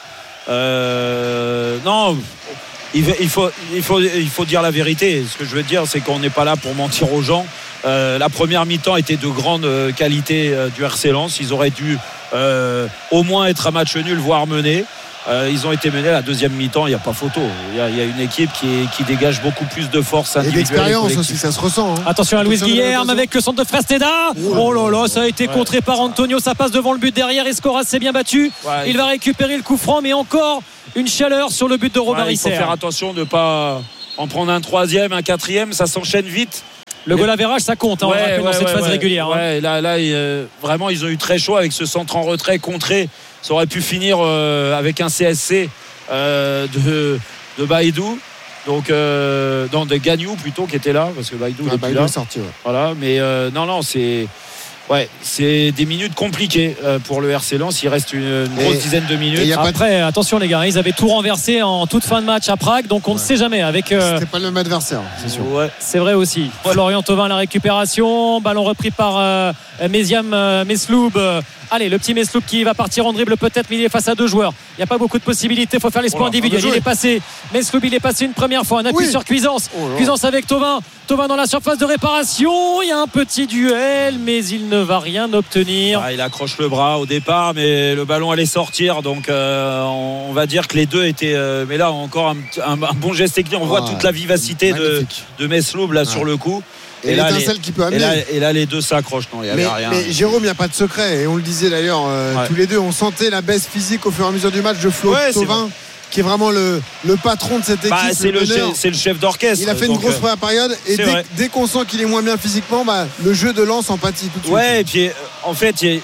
Euh, non, il, il, faut, il, faut, il faut dire la vérité. Ce que je veux dire, c'est qu'on n'est pas là pour mentir aux gens. Euh, la première mi-temps était de grande qualité euh, du R C Lens. Ils auraient dû euh, au moins être à match nul, voire mener. Euh, ils ont été menés. La deuxième mi-temps, il n'y a pas photo. Il y a, il y a une équipe qui, est, qui dégage beaucoup plus de force individuelle. Et d'expérience aussi, ça se ressent. Hein. Attention à Luis Guilherme avec le centre de Fresteda. Oh là là, ça a été ouais. contré par Antonio. Ça passe devant le but derrière. Escoras s'est bien battu. Ouais, il, il va récupérer le coup franc, mais encore une chaleur sur le but de Robin Risser. Ouais, il faut faire attention de ne pas en prendre un troisième, un quatrième. Ça s'enchaîne vite. Le goal average, ça compte hein, ouais, ouais, ouais, dans cette ouais, phase ouais. régulière. Ouais, hein. Là, là euh, vraiment, ils ont eu très chaud avec ce centre en retrait contré. Ça aurait pu finir euh, avec un C S C euh, de, de Baïdou. Donc, euh, non, de Gagnou plutôt qui était là, parce que Baïdou ah, est Baïdou plus là. est sorti, ouais. Voilà, mais euh, non, non, c'est. Ouais, c'est des minutes compliquées pour le R C Lens. Il reste une, une grosse et, dizaine de minutes. Après, de... attention les gars, ils avaient tout renversé en toute fin de match à Prague, donc on ouais. ne sait jamais. Avec. Euh... C'était pas le même adversaire, c'est sûr. Ouais. C'est vrai aussi. Ouais. Florian Thauvin à la récupération, ballon repris par euh, Méziam euh, Mesloub. Euh, allez, le petit Mesloub qui va partir en dribble peut-être, mais il est face à deux joueurs. Il n'y a pas beaucoup de possibilités. Il faut faire l'espoir oh individuel. Il est passé. Mesloub, il est passé une première fois. Un appui oui. sur Cuisance. Oh Cuisance avec Thauvin. Thauvin dans la surface de réparation. Il y a un petit duel, mais il ne va rien obtenir. Ah, il accroche le bras au départ, mais le ballon allait sortir. Donc, euh, on va dire que les deux étaient. Euh, mais là, encore un, un, un bon geste technique. On voit oh, toute la vivacité de, de Mesloub là ouais. sur le coup. Et, et l'étincelle qui peut amener. Et là, et là les deux s'accrochent. Non, il y avait mais, rien. Mais Jérôme, il n'y a pas de secret. Et on le disait d'ailleurs euh, ouais. tous les deux. On sentait la baisse physique au fur et à mesure du match de Flo ouais, Thauvin, qui est vraiment le, le patron de cette équipe. Bah, c'est, le chef, c'est le chef d'orchestre. Il a fait une grosse première période. Et dès, dès qu'on sent qu'il est moins bien physiquement, bah, le jeu de Lens en pâtit tout de suite. Ouais, et puis en fait, il,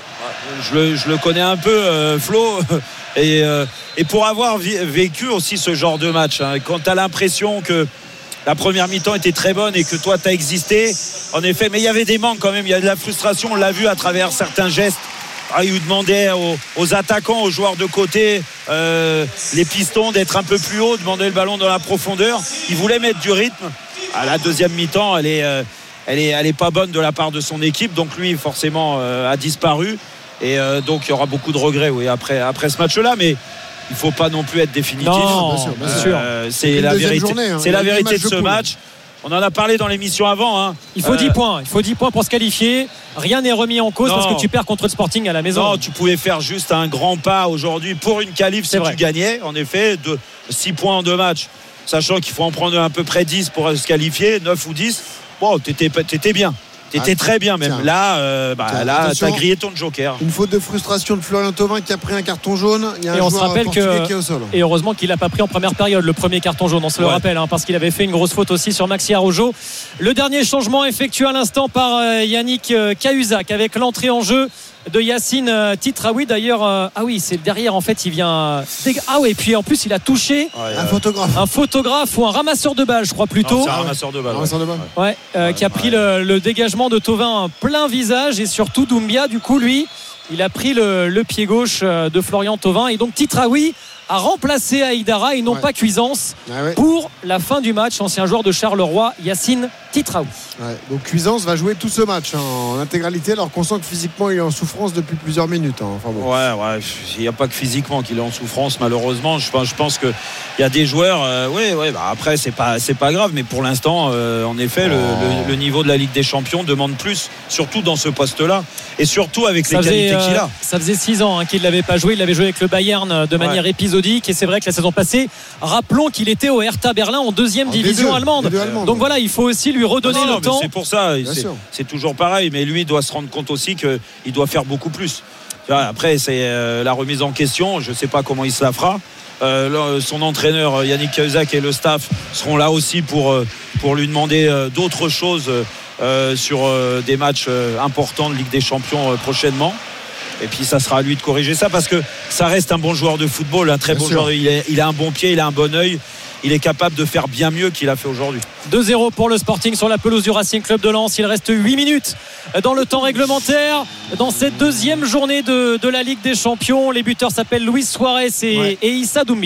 je, le, je le connais un peu, euh, Flo. Et, euh, et pour avoir vécu aussi ce genre de match, hein, quand tu as l'impression que la première mi-temps était très bonne et que toi tu as existé, en effet, mais il y avait des manques quand même, il y a de la frustration, on l'a vu à travers certains gestes. Ah, il demandait aux, aux attaquants, aux joueurs de côté, euh, les pistons d'être un peu plus haut, demander le ballon dans la profondeur. Il voulait mettre du rythme. À la deuxième mi-temps, elle est, euh, elle est, elle est pas bonne de la part de son équipe, donc lui forcément euh, a disparu et euh, donc il y aura beaucoup de regrets oui, après, après ce match-là, mais il ne faut pas non plus être définitif. Non, bien sûr, bien sûr. Euh, c'est, c'est la vérité, journée, hein. c'est la vérité de ce de match. On en a parlé dans l'émission avant. Hein. Il faut euh... dix points. Il faut dix points pour se qualifier. Rien n'est remis en cause non. parce que tu perds contre le Sporting à la maison. Non, tu pouvais faire juste un grand pas aujourd'hui pour une qualif si tu gagnais. En effet, de six points en deux matchs. Sachant qu'il faut en prendre à peu près dix pour se qualifier, neuf ou dix. Bon, t'étais, t'étais bien. T'étais ah, très bien même. Tiens. Là, euh, bah, tiens, là t'as grillé ton joker. Une faute de frustration de Florian Thauvin qui a pris un carton jaune. Il y a un et on se rappelle que qui est au sol. Et heureusement qu'il n'a pas pris en première période le premier carton jaune. On se ouais. le rappelle hein, parce qu'il avait fait une grosse faute aussi sur Maxi Araujo. Le dernier changement effectué à l'instant par euh, Yannick euh, Cahuzac avec l'entrée en jeu de Yacine euh, Titraoui d'ailleurs euh, ah oui c'est derrière en fait il vient ah oui et puis en plus il a touché ouais, un euh... photographe un photographe ou un ramasseur de balles je crois plutôt non, c'est un ramasseur de balles ouais, ouais. ouais, euh, ouais qui a pris ouais. le, le dégagement de Thauvin en plein visage et surtout Doumbia du coup lui il a pris le, le pied gauche de Florian Thauvin et donc Titraoui a remplacé Aïdara et non ouais. pas Cuisance ah ouais. pour la fin du match. Ancien joueur de Charleroi, Yacine Titraoui. Ouais. Donc Cuisance va jouer tout ce match hein, en intégralité alors qu'on sent que physiquement il est en souffrance depuis plusieurs minutes. Hein. Enfin, bon. Ouais, ouais, il n'y a pas que physiquement qu'il est en souffrance malheureusement. Je pense, je pense qu'il y a des joueurs, euh, ouais, ouais, bah après c'est pas, c'est pas grave, mais pour l'instant, euh, en effet, oh. le, le, le niveau de la Ligue des Champions demande plus, surtout dans ce poste-là et surtout avec ça les faisait, qualités qu'il a. Euh, ça faisait six ans hein, qu'il ne l'avait pas joué. Il l'avait joué avec le Bayern de manière ouais. épisodique. Et c'est vrai que la saison passée, rappelons qu'il était au Hertha Berlin en deuxième en division deux, allemande. allemande. Donc voilà, il faut aussi lui redonner non, le temps. C'est pour ça, c'est, c'est toujours pareil. Mais lui doit se rendre compte aussi qu'il doit faire beaucoup plus. Après, c'est euh, la remise en question. Je ne sais pas comment il se la fera. Euh, son entraîneur Yannick Cahuzac et le staff seront là aussi pour, pour lui demander euh, d'autres choses euh, sur euh, des matchs euh, importants de Ligue des Champions euh, prochainement. Et puis ça sera à lui de corriger ça parce que ça reste un bon joueur de football, un très bien bon sûr. joueur. Il, est, il a un bon pied, il a un bon œil. Il est capable de faire bien mieux qu'il a fait aujourd'hui. deux zéro pour le Sporting sur la pelouse du Racing Club de Lens. Il reste huit minutes dans le temps réglementaire dans cette deuxième journée de, de la Ligue des Champions. Les buteurs s'appellent Luis Suarez et, ouais. et Issa Doumbia.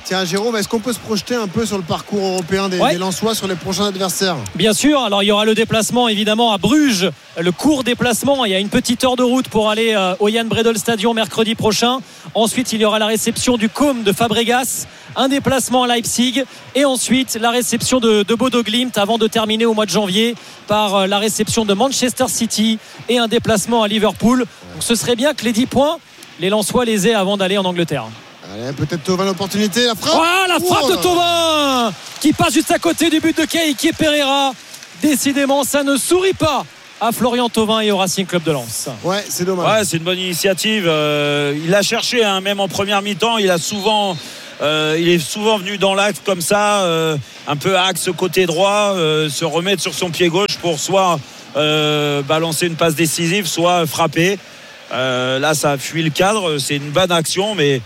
Tiens, Jérôme, est-ce qu'on peut se projeter un peu sur le parcours européen des, ouais. des Lensois sur les prochains adversaires? Bien sûr, alors il y aura le déplacement évidemment à Bruges, le court déplacement, il y a une petite heure de route pour aller euh, au Jan Bredel Stadion mercredi prochain. Ensuite il y aura la réception du C O M de Fabregas, un déplacement à Leipzig et ensuite la réception de, de Bodo Glimt avant de terminer au mois de janvier par euh, la réception de Manchester City et un déplacement à Liverpool. Donc ce serait bien que les dix points, les Lensois les aient avant d'aller en Angleterre. Allez, peut-être Thauvin l'opportunité, la frappe. Oh, la frappe oh, de Thauvin qui passe juste à côté du but de Keiké Pereira. Décidément, ça ne sourit pas à Florian Thauvin et au Racing Club de Lens. Ouais, c'est dommage. Ouais, c'est une bonne initiative. Euh, il a cherché, hein, même en première mi-temps, il a souvent, euh, il est souvent venu dans l'axe comme ça, euh, un peu axe côté droit, euh, se remettre sur son pied gauche pour soit euh, balancer une passe décisive, soit frapper. Euh, là, ça a fui le cadre. C'est une bonne action, mais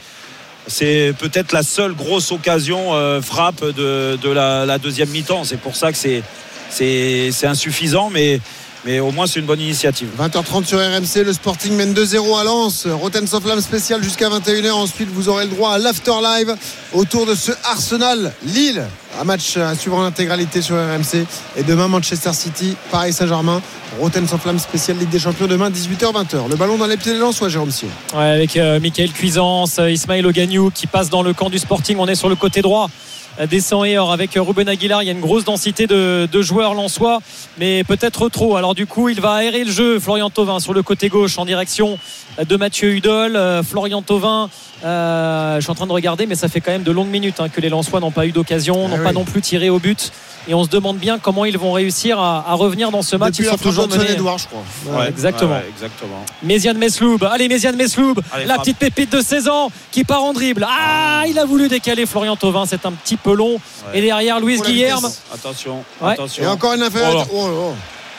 c'est peut-être la seule grosse occasion euh, frappe de, de la, la deuxième mi-temps. C'est pour ça que c'est, c'est, c'est insuffisant, mais, mais au moins c'est une bonne initiative. vingt heures trente sur R M C, le Sporting mène deux zéro à Lens. Rotten sans flamme spécial jusqu'à vingt et une heures. Ensuite vous aurez le droit à l'after live autour de ce Arsenal Lille, un match à suivre en intégralité sur R M C. Et demain Manchester City, Paris Saint-Germain. Rotten sans flamme spécial Ligue des Champions demain dix-huit heures vingt. Le ballon dans les pieds des Lensois, Jérôme Sion. Ouais, avec euh, Michael Cuisance, euh, Ismaël Ogagnou qui passe dans le camp du Sporting. On est sur le côté droit des cent et or avec Ruben Aguilar. Il y a une grosse densité de, de joueurs lensois, mais peut-être trop. Alors du coup il va aérer le jeu, Florian Thauvin sur le côté gauche en direction de Mathieu Hudol. euh, Florian Thauvin, euh, je suis en train de regarder, mais ça fait quand même de longues minutes hein, que les Lensois n'ont pas eu d'occasion, ah n'ont oui. pas non plus tiré au but, et on se demande bien comment ils vont réussir à, à revenir dans ce match. Depuis Ils sont toujours menés. Edouard, je crois. Ouais, Ouais, exactement. ouais, ouais, exactement. Méziane Mesloub, allez Méziane Mesloub, Allez, la frappe. petite pépite de seize ans qui part en dribble. Ah, il a voulu décaler Florian Thauvin, c'est un petit peu long. Ouais. Et derrière Luis Oh, la Guilherme. vitesse. Attention, Ouais. attention. Et encore une affaire. Oh là. Oh, oh.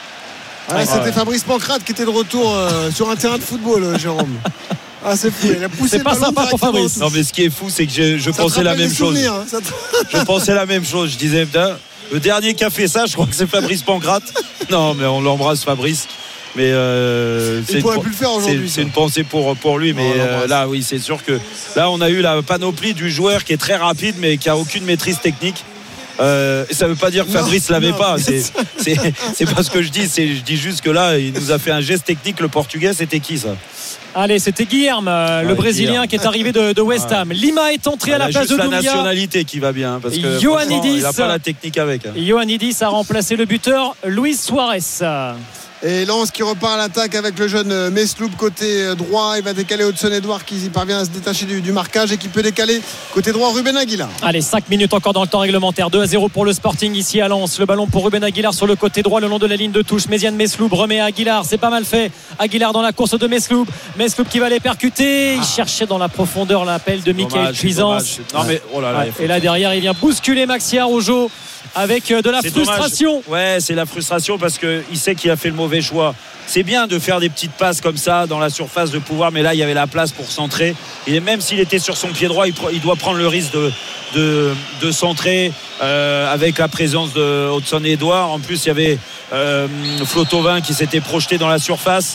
Ah, Ouais. c'était Fabrice Pancrate qui était de retour euh, sur un terrain de football, euh, Jérôme. Ah, c'est fou. Il a poussé C'est le pas ballon sympa pour directement Fabrice. au Non touche. mais ce qui est fou, c'est que je, je Ça te pensais la rappelle même des chose. souvenirs, hein, ça te- Je pensais la même chose. Je disais, putain, le dernier qui a fait ça, je crois que c'est Fabrice Pancrate. Non, mais on l'embrasse, Fabrice. Mais euh, Il c'est pourrait une, plus le faire aujourd'hui, c'est, ça. c'est une pensée pour, pour lui. Mais Non, on euh, l'embrasse. là, oui, c'est sûr que là, on a eu la panoplie du joueur qui est très rapide, mais qui a aucune maîtrise technique. Euh, et ça veut pas dire que Non, Fabrice l'avait non, pas. bien C'est, sûr. c'est, c'est pas ce que je dis. C'est, je dis juste que là, il nous a fait un geste technique. Le Portugais, c'était qui ça? Allez, c'était Guilherme, euh, le Ouais, Brésilien Guilherme. qui est arrivé de, de West Ham. Lima est entré à la Il a place de juste la Doumbia. nationalité qui va bien, parce que Ioannidis. franchement, il a pas la technique avec. hein. Ioannidis a remplacé le buteur Luis Suarez. Et Lens qui repart à l'attaque avec le jeune euh, Mesloub côté euh, droit. Il va décaler Hudson Edouard qui parvient à se détacher du, du marquage et qui peut décaler côté droit Ruben Aguilar. Allez, cinq minutes encore dans le temps réglementaire. deux à zéro pour le Sporting ici à Lens. Le ballon pour Ruben Aguilar sur le côté droit, le long de la ligne de touche. Méziane Mesloub remet à Aguilar. C'est pas mal fait. Aguilar dans la course de Mesloub. Mesloub qui va les percuter. Il cherchait dans la profondeur l'appel de Michael Dommage, c'est Cuisance. dommage. Non, mais oh là là, Ouais. il faut- Et là derrière, il vient bousculer Maxi Araujo avec euh, de la C'est frustration. dommage. Ouais, c'est la frustration parce qu'il sait qu'il a fait le mauvais choix. C'est bien de faire des petites passes comme ça dans la surface de pouvoir, mais là il y avait la place pour centrer. Et même s'il était sur son pied droit, il, il doit prendre le risque de, de, de centrer euh, avec la présence de Hudson Edouard. En plus, il y avait euh, Flo Thauvin qui s'était projeté dans la surface.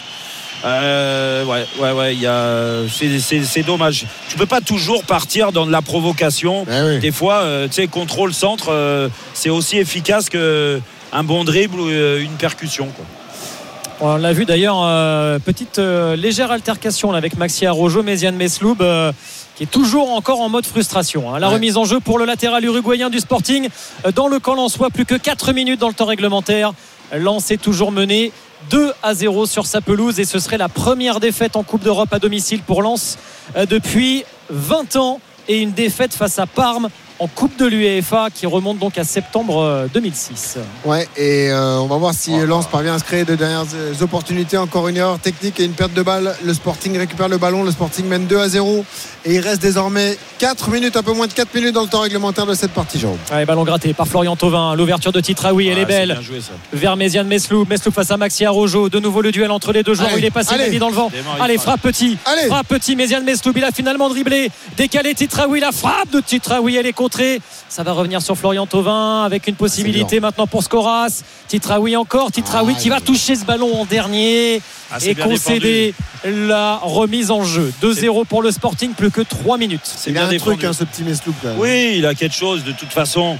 Euh, ouais, ouais, ouais, il y a, c'est, c'est, c'est dommage. Tu peux pas toujours partir dans de la provocation. Eh oui. Des fois, euh, tu sais, contrôle centre, euh, c'est aussi efficace que un bon dribble ou euh, une percussion, quoi. On l'a vu d'ailleurs, euh, petite euh, légère altercation là, avec Maxi Araujo, Méziane Mesloub euh, qui est toujours encore en mode frustration, hein. La Ouais. remise en jeu pour le latéral uruguayen du Sporting euh, dans le camp lensois, plus que quatre minutes dans le temps réglementaire. Lens est toujours mené deux à zéro sur sa pelouse et ce serait la première défaite en Coupe d'Europe à domicile pour Lens euh, depuis vingt ans, et une défaite face à Parme en Coupe de l'UEFA qui remonte donc à septembre deux mille six. Ouais, et euh, on va voir si Lens parvient à se créer de dernières euh, opportunités. Encore une erreur technique et une perte de balle. Le Sporting récupère le ballon. Le Sporting mène deux à zéro. Et il reste désormais quatre minutes, un peu moins de quatre minutes dans le temps réglementaire de cette partie, Jérôme. Allez, ballon gratté par Florian Thauvin. L'ouverture de Titraoui, elle Ah, est belle. c'est bien joué, ça. Vers Méziane Mesloub. Mesloub face à Maxi Araujo. De nouveau le duel entre les deux joueurs. Allez, Il est passé, il allez. a mis dans le vent. Démarre, il Allez, frappe. frappe petit. Allez. Frappe petit. Méziane Mesloub. Il a finalement dribblé. Décalé Titraoui. La frappe de Titraoui. Elle est contrée. Ça va revenir sur Florian Thauvin avec une possibilité maintenant pour Skoras. Titraoui encore. Titraoui ah, qui va toucher ce ballon en dernier ah, et concéder défendu. La remise en jeu. deux zéro pour le Sporting, plus que trois minutes. C'est bien des trucs, hein, ce petit Mesloub. Oui, il a quelque chose. De toute façon,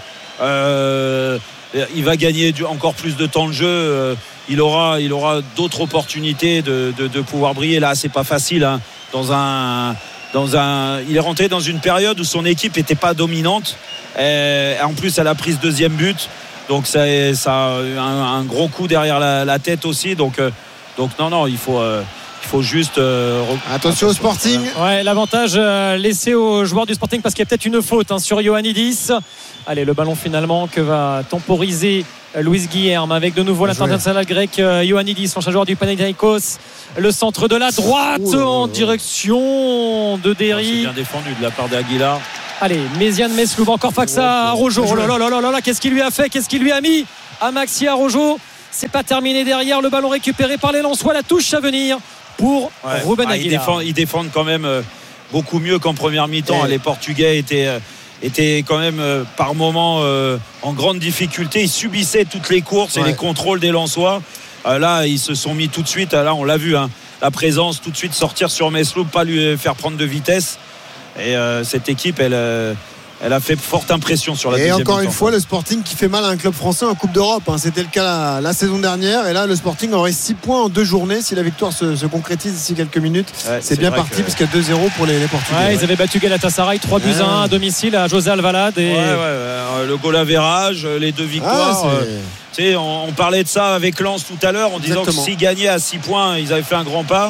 euh, il va gagner du, encore plus de temps de jeu. Euh, il aura, il aura d'autres opportunités de, de, de pouvoir briller. Là, c'est pas facile. Hein, dans un, dans un, il est rentré dans une période où son équipe n'était pas dominante. Et en plus, elle a pris ce deuxième but. Donc, ça, ça a un, un gros coup derrière la, la tête aussi. Donc, euh, donc non, non, il faut. Euh, Il faut juste euh, attention au Sporting. Ouais, l'avantage euh, laissé aux joueurs du Sporting parce qu'il y a peut-être une faute hein, sur Ioannidis. Allez, le ballon finalement que va temporiser euh, Luis Guilherme avec de nouveau l'international grec euh, Ioannidis, l'ancien joueur du Panathinaikos. Le centre de la droite Ouh, en direction de Derry. C'est bien défendu de la part d'Aguilar. Allez, Méziane Mesloub encore face à Rojo. Oh là là là là là, qu'est-ce qu'il lui a fait? Qu'est-ce qu'il lui a mis à Maxi Rojo? C'est pas terminé derrière. Le ballon récupéré par les Lensois. La touche à venir pour ouais. Ruben Aguilar. Ah, ils, défendent, ils défendent quand même euh, beaucoup mieux qu'en première mi-temps. Et les Portugais étaient, euh, étaient quand même euh, par moments euh, en grande difficulté. Ils subissaient toutes les courses ouais. et les contrôles des Lensois. Euh, là, ils se sont mis tout de suite. Là, on l'a vu, hein, la présence, tout de suite sortir sur Mesloub, pas lui faire prendre de vitesse. Et euh, cette équipe, elle. Euh, Elle a fait forte impression sur la deuxième mi-temps. Et encore une fois, le Sporting qui fait mal à un club français en Coupe d'Europe. Hein. C'était le cas la, la saison dernière. Et là, le Sporting aurait six points en deux journées si la victoire se, se concrétise d'ici quelques minutes. Ouais, c'est, c'est bien parti que... puisqu'il y a deux zéro pour les, les Portugais. Ouais, ouais. Ils avaient battu Galatasaray trois buts à un à domicile à José Alvalade. Et... Ouais, ouais, le goal average, les deux victoires. Ah, euh, tu sais, on, on parlait de ça avec Lens tout à l'heure en disant Exactement. que s'ils gagnaient à six points, ils avaient fait un grand pas.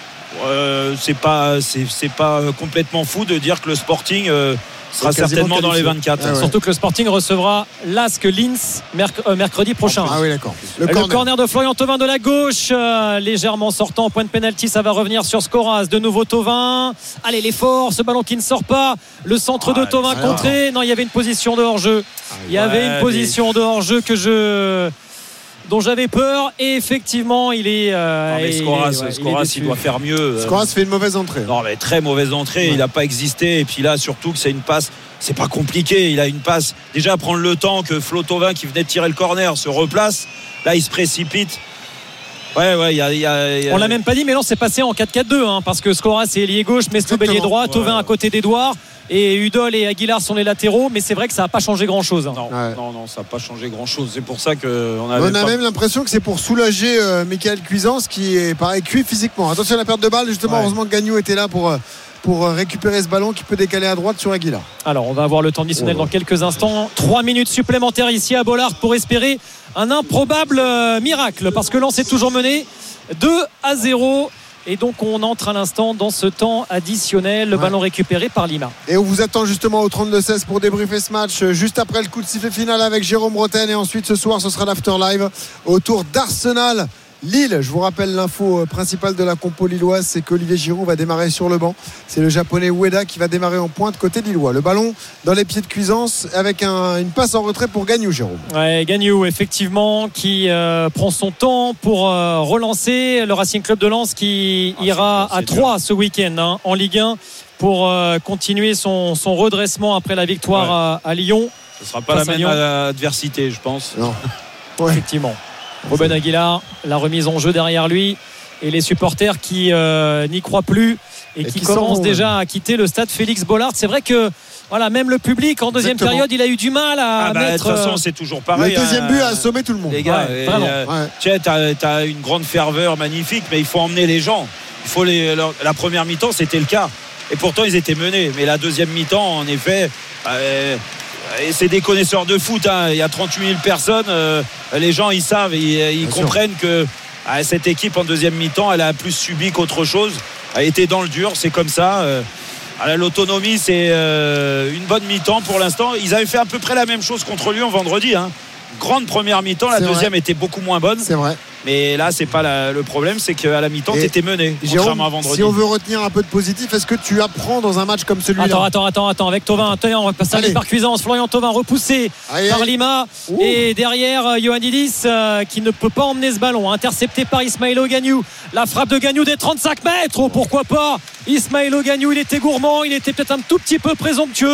Euh, c'est pas, c'est, c'est pas complètement fou de dire que le Sporting. Euh, sera certainement dans les vingt-quatre. Ah ouais. Surtout que le Sporting recevra l'A S K Linz merc- euh, mercredi prochain. Ah oui, d'accord. Le, le corner. corner de Florian Thauvin de la gauche, euh, légèrement sortant au point de pénalty, ça va revenir sur Skoras. De nouveau Thauvin. Allez, l'effort, ce ballon qui ne sort pas. Le centre ah, de Thauvin contré. Non, il y avait une position de hors-jeu. Ah, il y ouais, avait une position mais... de hors-jeu que je. dont j'avais peur et effectivement il est euh, non, mais Skoras, il, ouais, Skoras, il, il doit faire mieux. Skoras fait une mauvaise entrée. Non mais très mauvaise entrée, ouais. Il n'a pas existé et puis là surtout que c'est une passe, c'est pas compliqué, il a une passe déjà à prendre le temps que Flo Thauvin qui venait de tirer le corner se replace, là il se précipite. Ouais, ouais, y a, y a, y a... On l'a même pas dit, mais non, c'est passé en quatre quatre deux hein, parce que Skoras est ailier gauche, Mesloub ailier droit, ouais, Thauvin ouais. à côté d'Edouard et Udol et Aguilar sont les latéraux, mais c'est vrai que ça n'a pas changé grand chose. Hein. Non, ouais. non, non, ça n'a pas changé grand chose. C'est pour ça qu'on avait. On a pas... même l'impression que c'est pour soulager euh, Michael Cuisance qui est pareil cuit physiquement. Attention à la perte de balle, justement, ouais. Heureusement que Gagnou était là pour. Euh, pour récupérer ce ballon qui peut décaler à droite sur Aguilar. Alors on va avoir le temps additionnel oh. dans quelques instants. Trois minutes supplémentaires ici à Bollaert pour espérer un improbable euh, miracle parce que Lens est toujours mené deux à zéro et donc on entre à l'instant dans ce temps additionnel. Le ouais. ballon récupéré par Lima. Et on vous attend justement au trente-deux seize pour débriefer ce match juste après le coup de sifflet final avec Jérôme Roten et ensuite ce soir ce sera l'after live autour d'Arsenal Lille. Je vous rappelle l'info principale de la compo lilloise, c'est qu'Olivier Giroud va démarrer sur le banc. C'est le japonais Ueda qui va démarrer en pointe côté lillois. Le ballon dans les pieds de Cuisance avec un, une passe en retrait pour Gagnou, Jérôme. Ouais, Gagnou effectivement qui euh, prend son temps pour euh, relancer le Racing Club de Lens qui ah, ira c'est, c'est à trois ce week-end hein, en Ligue un pour euh, continuer son, son redressement après la victoire ouais. à, à Lyon. Ce ne sera pas la même adversité, je pense. Non. Ouais. Effectivement. Ruben Aguilar, la remise en jeu derrière lui et les supporters qui euh, n'y croient plus et, et qui, qui commencent déjà à quitter le stade Félix Bollaert. C'est vrai que voilà, même le public en deuxième Exactement. période il a eu du mal à ah bah, mettre. De toute façon c'est toujours pareil. Le deuxième but a assommé tout le monde. Les gars, ouais, vraiment. Euh, ouais. Tu sais, t'as, t'as une grande ferveur magnifique, mais il faut emmener les gens. Il faut les, leur, la première mi-temps c'était le cas et pourtant ils étaient menés. Mais la deuxième mi-temps en effet. Euh, Et c'est des connaisseurs de foot hein. Il y a trente-huit mille personnes euh, les gens ils savent ils, ils comprennent sûr. que ah, cette équipe en deuxième mi-temps elle a plus subi qu'autre chose, elle a été dans le dur, c'est comme ça euh, à l'autonomie c'est euh, une bonne mi-temps pour l'instant. Ils avaient fait à peu près la même chose contre Lyon vendredi hein. Grande première mi-temps, la c'est deuxième vrai. était beaucoup moins bonne, c'est vrai. Mais là c'est pas la, le problème, c'est qu'à la mi-temps tu étais mené contrairement à vendredi. Si on veut retenir un peu de positif, est-ce que tu apprends dans un match comme celui-là? Attends, attends, attends, attends avec Thauvin, on va passer Allez. par Cuisance. Florian Thauvin repoussé Allez. par Lima. Ouh. Et derrière Ioannidis euh, qui ne peut pas emmener ce ballon, intercepté par Ismaël Gagnou. La frappe de Gagnou des trente-cinq mètres, oh, pourquoi pas. Ismaël Gagnou, il était gourmand, il était peut-être un tout petit peu présomptueux.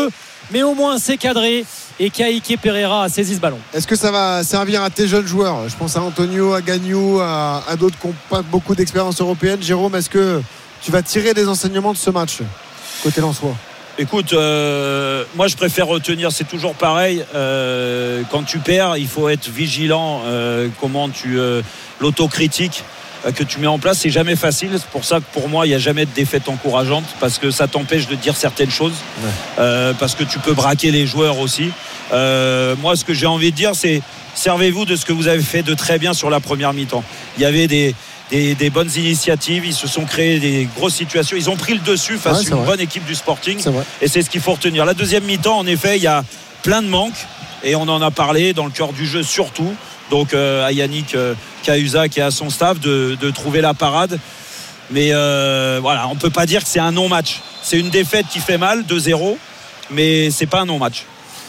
mais au moins c'est cadré et Kaique Pereira a saisi ce ballon. Est-ce que ça va servir à tes jeunes joueurs? Je pense à Antonio, à Gagnou, à, à d'autres qui n'ont pas beaucoup d'expérience européenne. Jérôme, est-ce que tu vas tirer des enseignements de ce match côté lensois? Écoute, euh, moi je préfère retenir, c'est toujours pareil, euh, quand tu perds, il faut être vigilant, euh, comment tu euh, l'autocritique euh, que tu mets en place, c'est jamais facile. C'est pour ça que pour moi il n'y a jamais de défaite encourageante, parce que ça t'empêche de dire certaines choses, ouais. euh, parce que tu peux braquer les joueurs aussi. Euh, moi ce que j'ai envie de dire, c'est servez-vous de ce que vous avez fait de très bien sur la première mi-temps. Il y avait des Des, des bonnes initiatives, ils se sont créés des grosses situations, ils ont pris le dessus face ouais, à une vrai. bonne équipe du Sporting, c'est et c'est ce qu'il faut retenir. La deuxième mi-temps, en effet, il y a plein de manques et on en a parlé dans le cœur du jeu surtout, donc euh, à Yannick euh, Cahuzac et à son staff de, de trouver la parade, mais euh, voilà, on ne peut pas dire que c'est un non-match, c'est une défaite qui fait mal, deux zéro, mais c'est pas un non-match.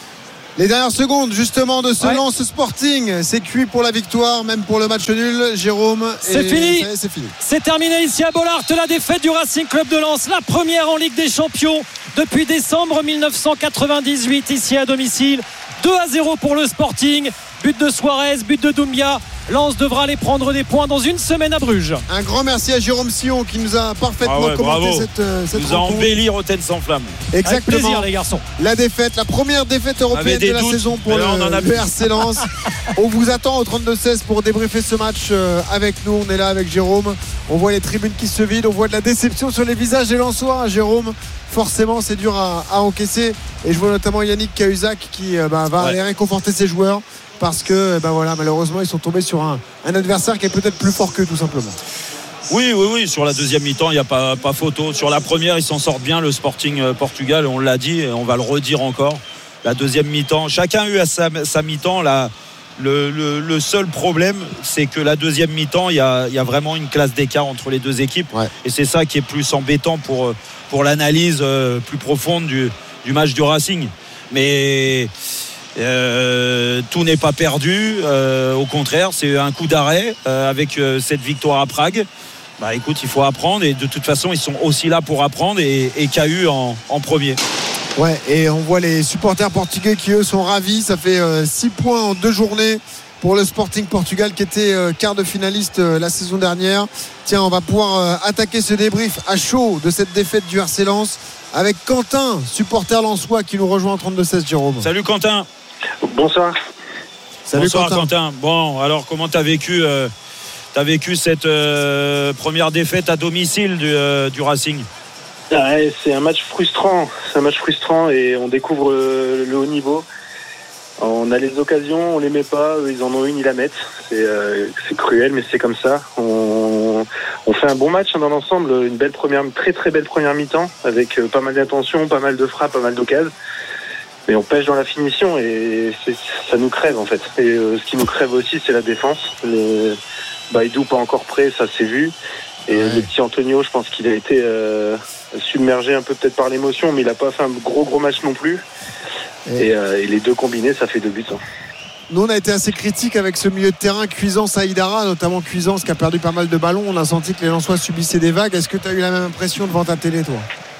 Les dernières secondes justement de ce ouais. Lens Sporting, c'est cuit pour la victoire, même pour le match nul. Jérôme, c'est fini. C'est, c'est fini. C'est terminé ici à Bollaert, la défaite du Racing Club de Lens, la première en Ligue des Champions depuis décembre dix-neuf cent quatre-vingt-dix-huit ici à domicile. deux à zéro pour le Sporting. But de Suarez, but de Doumbia. Lens devra aller prendre des points dans une semaine à Bruges. Un grand merci à Jérôme Sillon qui nous a parfaitement ah ouais, commenté bravo. cette, euh, cette nous rencontre. Nous a embelli Rotten sans flamme. Exactement. Avec plaisir les garçons. La défaite, la première défaite européenne de la doutes, saison pour le, le R C Lens. On vous attend au trente-deux seize pour débriefer ce match euh, avec nous. On est là avec Jérôme. On voit les tribunes qui se vident. On voit de la déception sur les visages des Lensois. Jérôme, forcément c'est dur à, à encaisser. Et je vois notamment Yannick Cahuzac qui euh, bah, va ouais. aller réconforter ses joueurs, parce que ben voilà, malheureusement ils sont tombés sur un, un adversaire qui est peut-être plus fort qu'eux tout simplement. Oui, oui, oui, sur la deuxième mi-temps il n'y a pas, pas photo. Sur la première ils s'en sortent bien, le Sporting euh, Portugal, on l'a dit et on va le redire encore. La deuxième mi-temps, chacun a eu à sa, sa mi-temps. La, le, le, le seul problème c'est que la deuxième mi-temps il y a, il y a vraiment une classe d'écart entre les deux équipes, ouais. et c'est ça qui est plus embêtant pour, pour l'analyse euh, plus profonde du, du match du Racing. Mais Euh, tout n'est pas perdu, euh, au contraire c'est un coup d'arrêt euh, avec euh, cette victoire à Prague. Bah écoute, il faut apprendre et de toute façon ils sont aussi là pour apprendre, et, et K U en, en premier. Ouais, et on voit les supporters portugais qui eux sont ravis. Ça fait six euh, points en deux journées pour le Sporting Portugal qui était euh, quart de finaliste euh, la saison dernière. Tiens, on va pouvoir euh, attaquer ce débrief à chaud de cette défaite du R C Lens avec Quentin, supporter lensois, qui nous rejoint en trente-deux seize. Jérôme. Salut Quentin. Bonsoir. Salut Bonsoir Quentin. Quentin. Bon, alors comment t'as vécu, euh, t'as vécu cette euh, première défaite à domicile du, euh, du Racing? Ouais, c'est un match frustrant. C'est un match frustrant et on découvre euh, le haut niveau. On a les occasions, on les met pas. Eux, ils en ont une, ils la mettent. C'est, euh, c'est cruel, mais c'est comme ça. On, on fait un bon match hein, dans l'ensemble. Une belle première, très très belle première mi-temps avec euh, pas mal d'attention, pas mal de frappes, pas mal d'occasions. Mais on pêche dans la finition et c'est, ça nous crève en fait. Et euh, ce qui nous crève aussi, c'est la défense. Le Baïdou pas encore prêt, ça s'est vu. Et ouais. le petit Antonio, je pense qu'il a été euh, submergé un peu peut-être par l'émotion, mais il a pas fait un gros gros match non plus. Et, et, euh, et les deux combinés, ça fait deux buts. Hein. Nous, on a été assez critiques avec ce milieu de terrain, Cuisance, Aïdara, notamment Cuisance qui a perdu pas mal de ballons. On a senti que les Lensois subissaient des vagues. Est-ce que tu as eu la même impression devant ta télé, toi?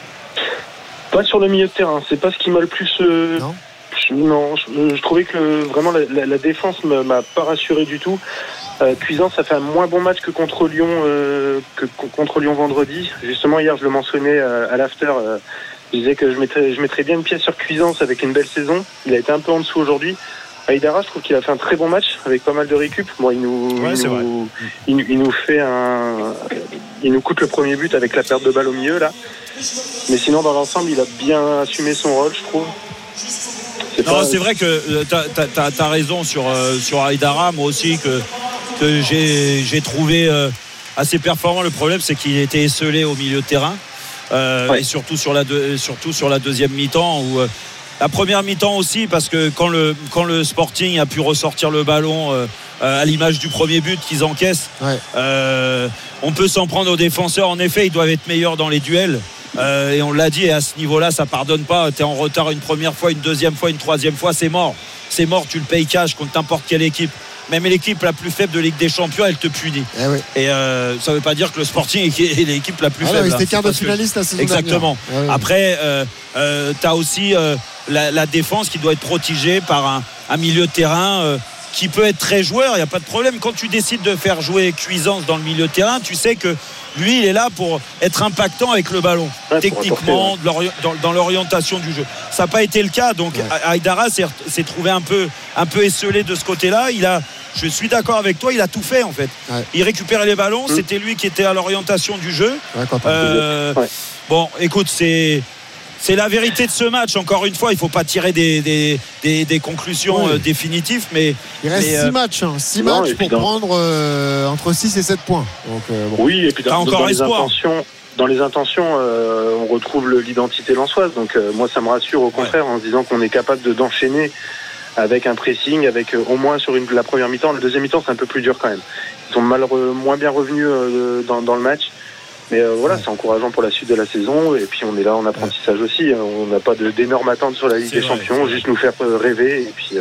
Pas sur le milieu de terrain, c'est pas ce qui m'a le plus. Euh... Non, je, non je, je trouvais que le, vraiment la, la, la défense m'a, m'a pas rassuré du tout. Euh, Cuisance a fait un moins bon match que contre Lyon, euh, que contre Lyon vendredi. Justement, hier, je le mentionnais euh, à l'after. Euh, je disais que je mettrais, je mettrais bien une pièce sur Cuisance avec une belle saison. Il a été un peu en dessous aujourd'hui. Aïdara, je trouve qu'il a fait un très bon match avec pas mal de récup. Bon, il nous, ouais, il, nous il, il nous fait un, il nous coûte le premier but avec la perte de balle au milieu là. Mais sinon, dans l'ensemble, il a bien assumé son rôle, je trouve. C'est non, pas... c'est vrai que euh, t'as, t'as, t'as raison sur euh, sur Aïdara, moi aussi que que j'ai j'ai trouvé euh, assez performant. Le problème, c'est qu'il était esselé au milieu de terrain euh, ouais. et surtout sur la deux, surtout sur la deuxième mi-temps où euh, la première mi-temps aussi, parce que quand le, quand le Sporting a pu ressortir le ballon euh, à l'image du premier but qu'ils encaissent, ouais. euh, on peut s'en prendre aux défenseurs. En effet, ils doivent être meilleurs dans les duels. Euh, et on l'a dit, et à ce niveau-là, ça pardonne pas. Tu es en retard une première fois, une deuxième fois, une troisième fois, c'est mort. C'est mort, tu le payes cash contre n'importe quelle équipe. Même l'équipe la plus faible de Ligue des Champions, elle te punit. Eh oui. Et euh, ça ne veut pas dire que le Sporting est l'équipe la plus ah faible. Non, c'était quart de finaliste la saison Exactement. dernière. Ah oui. Après, euh, euh, tu as aussi... Euh, la, la défense qui doit être protégée par un, un milieu de terrain euh, qui peut être très joueur, il n'y a pas de problème. Quand tu décides de faire jouer Cuisance dans le milieu de terrain, tu sais que lui, il est là pour être impactant avec le ballon, ouais, techniquement, apporter, ouais. dans, dans l'orientation du jeu. Ça n'a pas été le cas. Donc, ouais. Aïdara s'est, s'est trouvé un peu, un peu esselé de ce côté-là. Il a, je suis d'accord avec toi, il a tout fait en fait. Ouais. Il récupérait les ballons, mmh. c'était lui qui était à l'orientation du jeu. Ouais, euh, ouais. Bon, écoute, c'est. C'est la vérité de ce match. Encore une fois, il ne faut pas tirer des, des, des, des conclusions oui. euh, définitives. Mais il reste mais, six euh... matchs. Hein. six non, matchs pour dans... prendre euh, entre six et sept points. Donc, euh, bon. Oui, et puis dans, dans, les, intentions, dans les intentions, euh, on retrouve le, l'identité lensoise. Donc euh, moi, ça me rassure au contraire ouais. en se disant qu'on est capable de, d'enchaîner avec un pressing, avec euh, au moins sur une, la première mi-temps. La deuxième mi-temps, c'est un peu plus dur quand même. Ils sont mal re, moins bien revenus euh, dans, dans le match. Mais euh, voilà, ouais. c'est encourageant pour la suite de la saison. Et puis on est là en apprentissage ouais. aussi. On n'a pas de, d'énormes attentes sur la Ligue c'est des vrai, Champions, juste nous faire rêver. Et puis, euh,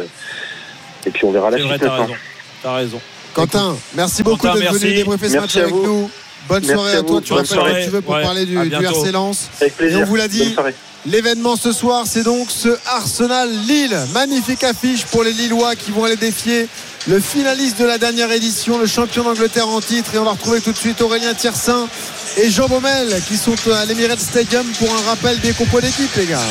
et puis on verra c'est la vrai, suite. T'as raison. T'as raison. Quentin, Écoute, merci beaucoup Quentin, d'être merci. venu débriefer ce match avec nous. Bonne merci soirée à, à toi. Tu rappelles quand tu veux pour ouais. parler du, du R C Lens. Avec plaisir. Et on vous l'a dit. L'événement ce soir, c'est donc ce Arsenal-Lille. Magnifique affiche pour les Lillois qui vont aller défier le finaliste de la dernière édition, le champion d'Angleterre en titre. Et on va retrouver tout de suite Aurélien Tiersin et Jean Baumel qui sont à l'Emirates Stadium pour un rappel des compos d'équipe, les gars.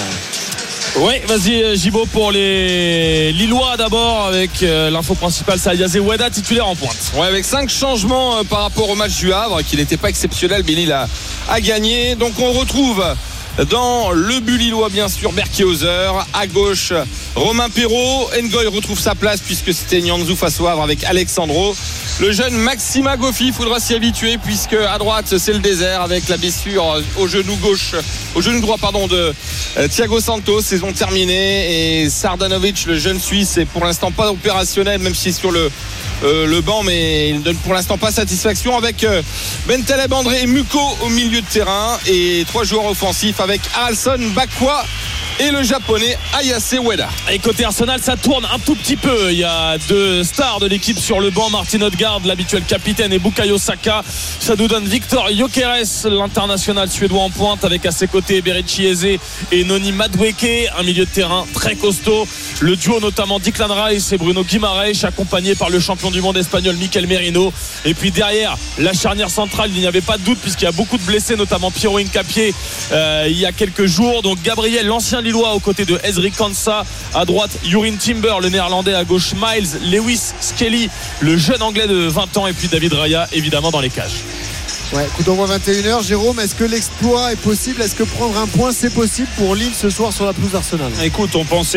Oui, vas-y Gibo pour les Lillois d'abord avec euh, l'info principale, c'est Aliassé Oueda titulaire en pointe. Ouais, avec cinq changements euh, par rapport au match du Havre qui n'était pas exceptionnel, mais Lille a, a gagné. Donc on retrouve dans le but lillois bien sûr Berkehauser, à gauche Romain Perrault, Ngoy retrouve sa place puisque c'était Nianzou face au Havre avec Alexandro. Le jeune Maxima Goffi, il faudra s'y habituer puisque à droite c'est le désert avec la blessure au genou gauche, au genou droit pardon de Thiago Santos, saison terminée, et Sardanovic le jeune Suisse est pour l'instant pas opérationnel même si sur le Euh, le banc, mais il ne donne pour l'instant pas satisfaction avec euh, Bentaleb André et Muko au milieu de terrain et trois joueurs offensifs avec Haralson, Bakwa et le japonais Ayaase Ueda. Et côté Arsenal, ça tourne un tout petit peu. Il y a deux stars de l'équipe sur le banc, Martin Odegaard, l'habituel capitaine, et Bukayo Saka. Ça nous donne Victor Gyökeres, l'international suédois en pointe, avec à ses côtés Berechi Eze et Noni Madueke, un milieu de terrain très costaud. Le duo notamment Declan Rice et Bruno Guimaraes, accompagné par le champion du monde espagnol Mikel Merino. Et puis derrière, la charnière centrale, il n'y avait pas de doute puisqu'il y a beaucoup de blessés, notamment Piero Hincapié euh, il y a quelques jours. Donc Gabriel, l'ancien Lillois, aux côtés de Ezri Konsa. À droite, Yurin Timber, le néerlandais. À gauche, Miles Lewis Skelly, le jeune anglais de vingt ans. Et puis David Raya, évidemment, dans les cages. Ouais, coup d'envoi vingt et une heures. Jérôme, est-ce que l'exploit est possible? Est-ce que prendre un point c'est possible pour Lille ce soir sur la pelouse d'Arsenal? Écoute, on pensait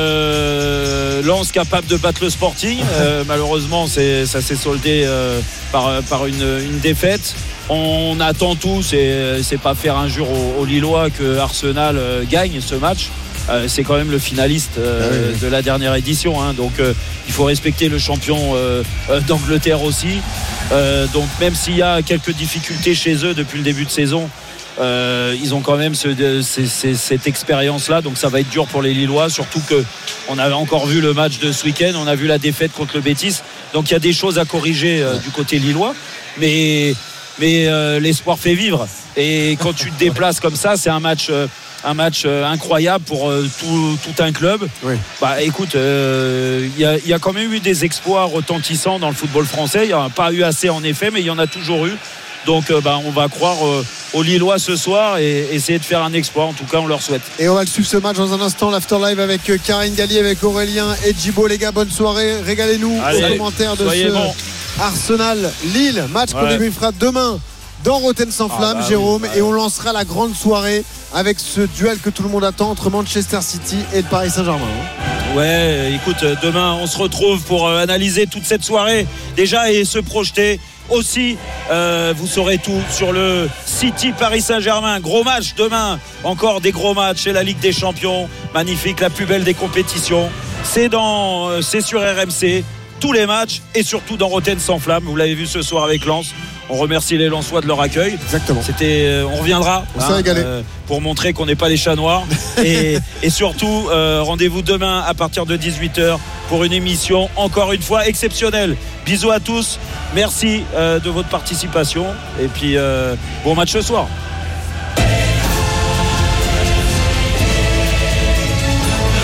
euh, Lens capable de battre le Sporting. euh, malheureusement, c'est, ça s'est soldé euh, par, par une, une défaite. On attend tous, et c'est pas faire injure aux, aux Lillois que Arsenal euh, gagne ce match. Euh, c'est quand même le finaliste euh, ah oui. de la dernière édition, hein. Donc euh, il faut respecter le champion euh, euh, d'Angleterre aussi. Euh, donc même s'il y a quelques difficultés chez eux depuis le début de saison, euh, ils ont quand même ce, de, c- c- cette expérience là, donc ça va être dur pour les Lillois, surtout que on avait encore vu le match de ce week-end, on a vu la défaite contre le Betis, donc il y a des choses à corriger euh, du côté lillois, mais, mais euh, l'espoir fait vivre, et quand tu te déplaces comme ça, c'est un match euh, un match euh, incroyable pour euh, tout, tout un club. Oui. Bah écoute, il euh, y, y a quand même eu des exploits retentissants dans le football français. Il n'y en a pas eu assez en effet, mais il y en a toujours eu. Donc euh, bah, on va croire euh, aux Lillois ce soir et essayer de faire un exploit. En tout cas, on leur souhaite. Et on va le suivre ce match dans un instant, l'Afterlive avec euh, Karine Galli, avec Aurélien et Djibo. Les gars, bonne soirée. Régalez-nous aux commentaires de ce bon. Arsenal-Lille. Match ouais. qu'on débriefera demain dans Rotten sans flamme, ah bah Jérôme, oui, bah et on lancera la grande soirée avec ce duel que tout le monde attend entre Manchester City et le Paris Saint-Germain. Ouais, écoute, demain on se retrouve pour analyser toute cette soirée déjà et se projeter aussi. Euh, vous saurez tout sur le City Paris Saint-Germain. Gros match demain, encore des gros matchs, c'est la Ligue des Champions, magnifique, la plus belle des compétitions. C'est dans, c'est sur R M C, tous les matchs, et surtout dans Rotten sans flamme. Vous l'avez vu ce soir avec Lens. On remercie les Lensois de leur accueil. Exactement. C'était, euh, on reviendra hein, euh, pour montrer qu'on n'est pas les chats noirs. et, et surtout, euh, rendez-vous demain à partir de dix-huit heures pour une émission encore une fois exceptionnelle. Bisous à tous. Merci euh, de votre participation. Et puis, euh, bon match ce soir.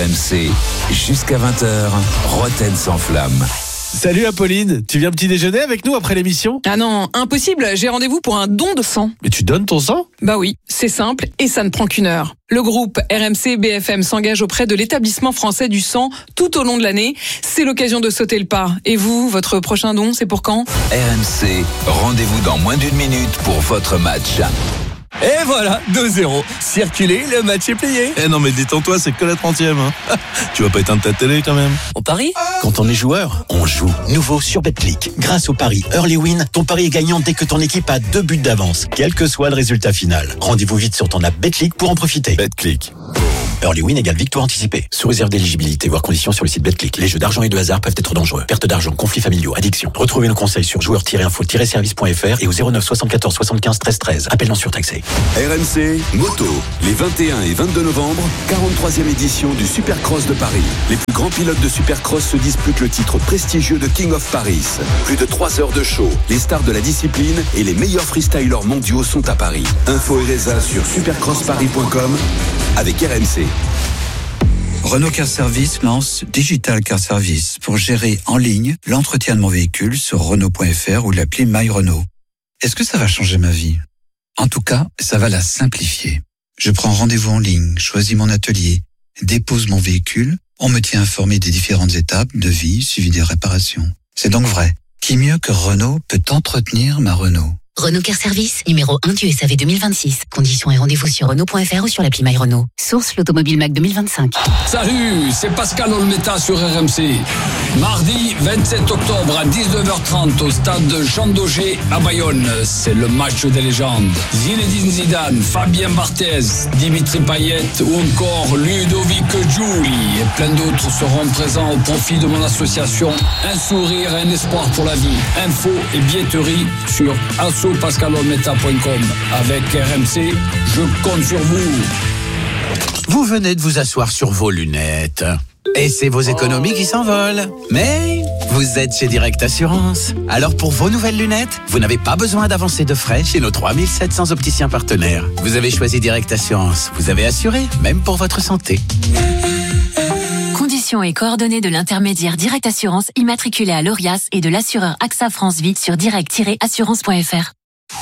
M C, jusqu'à vingt heures, Roten sans flamme. Salut Apolline, tu viens petit déjeuner avec nous après l'émission ? Ah non, impossible, j'ai rendez-vous pour un don de sang. Mais tu donnes ton sang ? Bah oui, c'est simple et ça ne prend qu'une heure. Le groupe R M C B F M s'engage auprès de l'établissement français du sang tout au long de l'année. C'est l'occasion de sauter le pas. Et vous, votre prochain don, c'est pour quand ? R M C, rendez-vous dans moins d'une minute pour votre match. Et voilà, deux zéro. Circulez, le match est plié. Eh non mais détends-toi, c'est que la trentième. Hein. Tu vas pas éteindre ta télé quand même. On parie ? Quand on est joueur, on joue. Nouveau sur Betclic. Grâce au pari Early Win, ton pari est gagnant dès que ton équipe a deux buts d'avance, quel que soit le résultat final. Rendez-vous vite sur ton app Betclic pour en profiter. Betclic. Early Win égale victoire anticipée. Sous réserve d'éligibilité, voire conditions sur le site Betclic. Les jeux d'argent et de hasard peuvent être dangereux. Perte d'argent, conflits familiaux, addiction. Retrouvez nos conseils sur joueurs tiret info tiret service point f r et au zéro neuf soixante-quatorze soixante-quinze treize treize. Appel non surtaxé. R M C, moto, les vingt et un et vingt-deux novembre, quarante-troisième édition du Supercross de Paris. Les plus grands pilotes de Supercross se disputent le titre prestigieux de King of Paris. Plus de trois heures de show, les stars de la discipline et les meilleurs freestylers mondiaux sont à Paris. Info et résa sur supercross paris point com avec R M C. Renault Car Service lance Digital Car Service pour gérer en ligne l'entretien de mon véhicule sur Renault point f r ou l'appli My Renault. Est-ce que ça va changer ma vie ? En tout cas, ça va la simplifier. Je prends rendez-vous en ligne, choisis mon atelier, dépose mon véhicule, on me tient informé des différentes étapes, devis, suivi des réparations. C'est donc vrai. Qui mieux que Renault peut entretenir ma Renault ? Renault Car Service, numéro un du S A V deux mille vingt-six. Conditions et rendez-vous sur Renault point f r ou sur l'appli My Renault. Source l'Automobile Mac deux mille vingt-cinq. Salut, c'est Pascal Olmeta sur R M C. Mardi vingt-sept octobre à dix-neuf heures trente au stade Jean Daugé à Bayonne. C'est le match des légendes. Zinedine Zidane, Fabien Barthez, Dimitri Payet ou encore Ludovic Giuli et plein d'autres seront présents au profit de mon association Un sourire et un espoir pour la vie. Info et billetterie sur asso pascal olmeta point com. Avec R M C, je compte sur vous. Vous venez de vous asseoir sur vos lunettes. Et c'est vos économies qui s'envolent. Mais vous êtes chez Direct Assurance. Alors pour vos nouvelles lunettes, vous n'avez pas besoin d'avancer de frais chez nos trois mille sept cents opticiens partenaires. Vous avez choisi Direct Assurance. Vous avez assuré, même pour votre santé. Conditions et coordonnées de l'intermédiaire Direct Assurance immatriculé à l'Orias et de l'assureur A X A France Vie sur direct tiret assurance point f r.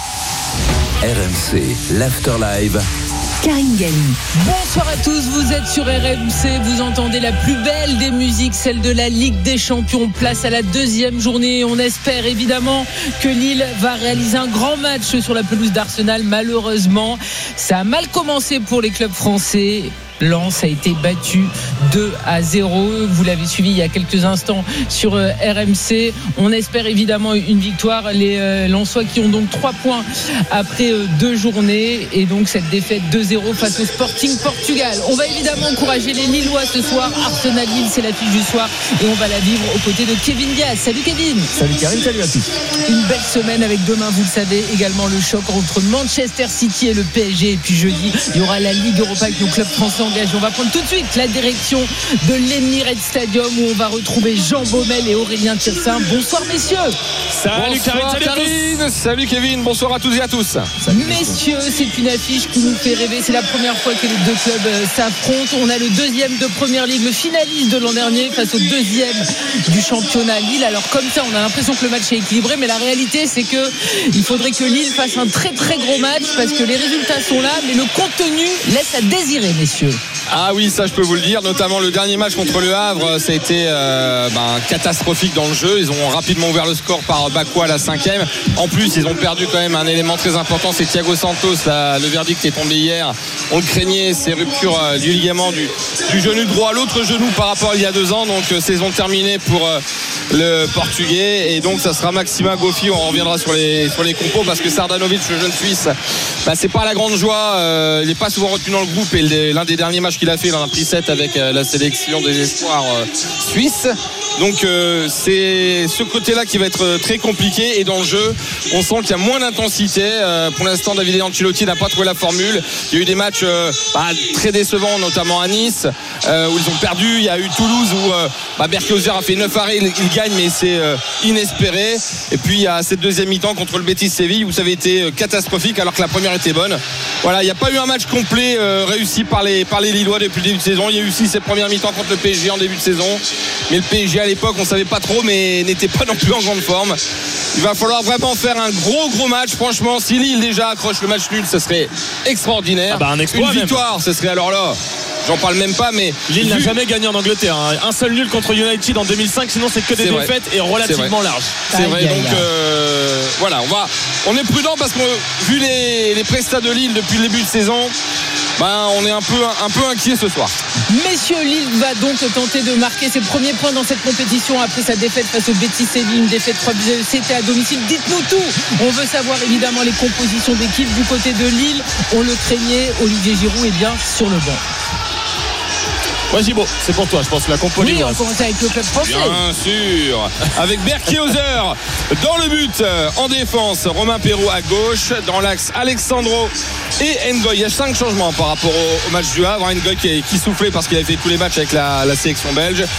R M C, l'Afterlive. Karine Galli. Bonsoir à tous, vous êtes sur R M C, vous entendez la plus belle des musiques, celle de la Ligue des Champions. Place à la deuxième journée. On espère évidemment que Lille va réaliser un grand match sur la pelouse d'Arsenal. Malheureusement, ça a mal commencé pour les clubs français. Lens a été battu deux à zéro. Vous l'avez suivi il y a quelques instants sur R M C. On espère évidemment une victoire. Les Lensois qui ont donc trois points après deux journées et donc cette défaite deux zéro face au Sporting Portugal. On va évidemment encourager les Lillois ce soir. Arsenal-Lille, c'est l'affiche du soir et on va la vivre aux côtés de Kevin Diaz. Salut Kevin. Salut Karine, salut à tous. Une belle semaine avec demain, vous le savez, également le choc entre Manchester City et le P S G. Et puis jeudi, il y aura la Ligue Europa avec nos clubs français engagés. On va prendre tout de suite la direction de l'Emirates Stadium où on va retrouver Jean Baumel et Aurélien Tirsin. Bonsoir messieurs. Salut Karine, salut Karine. Salut Kevin, bonsoir à tous et à tous. Messieurs, c'est une affiche qui nous fait rêver. C'est la première fois que les deux clubs s'affrontent. On a le deuxième de Première Ligue, le finaliste de l'an dernier face au deuxième du championnat Lille. Alors comme ça, on a l'impression que le match est équilibré, mais la réalité c'est que il faudrait que Lille fasse un très très gros match parce que les résultats sont là, mais le contenu laisse à désirer, messieurs. Ah oui, ça je peux vous le dire, notamment le dernier match contre le Havre, ça a été euh, ben, catastrophique dans le jeu. Ils ont rapidement ouvert le score par Bakwa à la cinquième. En plus, ils ont perdu quand même un élément très important, c'est Thiago Santos. Là, le verdict est tombé hier. On le craignait, c'est rupture euh, du ligament du, du genou droit, l'autre genou par rapport à il y a deux ans. Donc euh, saison terminée pour euh, le Portugais. Et donc ça sera Maxima Goffi. On reviendra sur les, sur les compos parce que Sardanovic, le jeune Suisse, bah, c'est pas la grande joie. Euh, il n'est pas souvent retenu dans le groupe et le, l'un des derniers matchs qu'il a fait, il en a pris sept avec euh, la sélection des espoirs euh, suisses. Donc euh, c'est ce côté-là qui va être très compliqué. Et dans le jeu, on sent qu'il y a moins d'intensité. Euh, pour l'instant, Davide Ancelotti n'a pas trouvé la formule. Il y a eu des matchs euh, bah, très décevants, notamment à Nice, euh, où ils ont perdu. Il y a eu Toulouse où euh, bah, Berkiozer a fait neuf arrêts, il, il gagne, mais c'est euh, inespéré. Et puis il y a cette deuxième mi-temps contre le Betis Séville où ça avait été catastrophique alors que la première était bonne. Voilà, il n'y a pas eu un match complet euh, réussi par les, par par les Lillois depuis le début de saison. Il y a eu aussi cette première mi-temps contre le P S G en début de saison, mais le P S G à l'époque on savait pas trop, mais n'était pas non plus en grande forme. Il va falloir vraiment faire un gros gros match. Franchement, si Lille déjà accroche le match nul, ce serait extraordinaire. Ah bah un exploit, une victoire, même. ce serait alors là. J'en parle même pas, mais Lille n'a vu... jamais gagné en Angleterre. Hein. Un seul nul contre United en deux mille cinq, sinon c'est que des c'est défaites vrai. et relativement larges. C'est vrai, aïe, donc aïe. Euh, voilà, on va, on est prudent parce que vu les, les prestats de Lille depuis le début de saison, ben on est un peu, un peu inquiet ce soir. Messieurs, Lille va donc tenter de marquer ses premiers points dans cette compétition après sa défaite face au Betis Séville, une défaite trois buts. C'était à domicile. Dites-nous tout. On veut savoir évidemment les compositions d'équipe du côté de Lille. On le craignait, Olivier Giroud est bien sur le banc. Ouais, Gibo, c'est pour toi, je pense, la compo. Oui, on commence avec le club français. Bien sûr. Avec Berkehauser dans le but, en défense, Romain Perraud à gauche, dans l'axe, Alexandro et Ngoy. Il y a cinq changements par rapport au, au match du Havre. Ngoy qui, qui soufflait parce qu'il avait fait tous les matchs avec la, la sélection belge.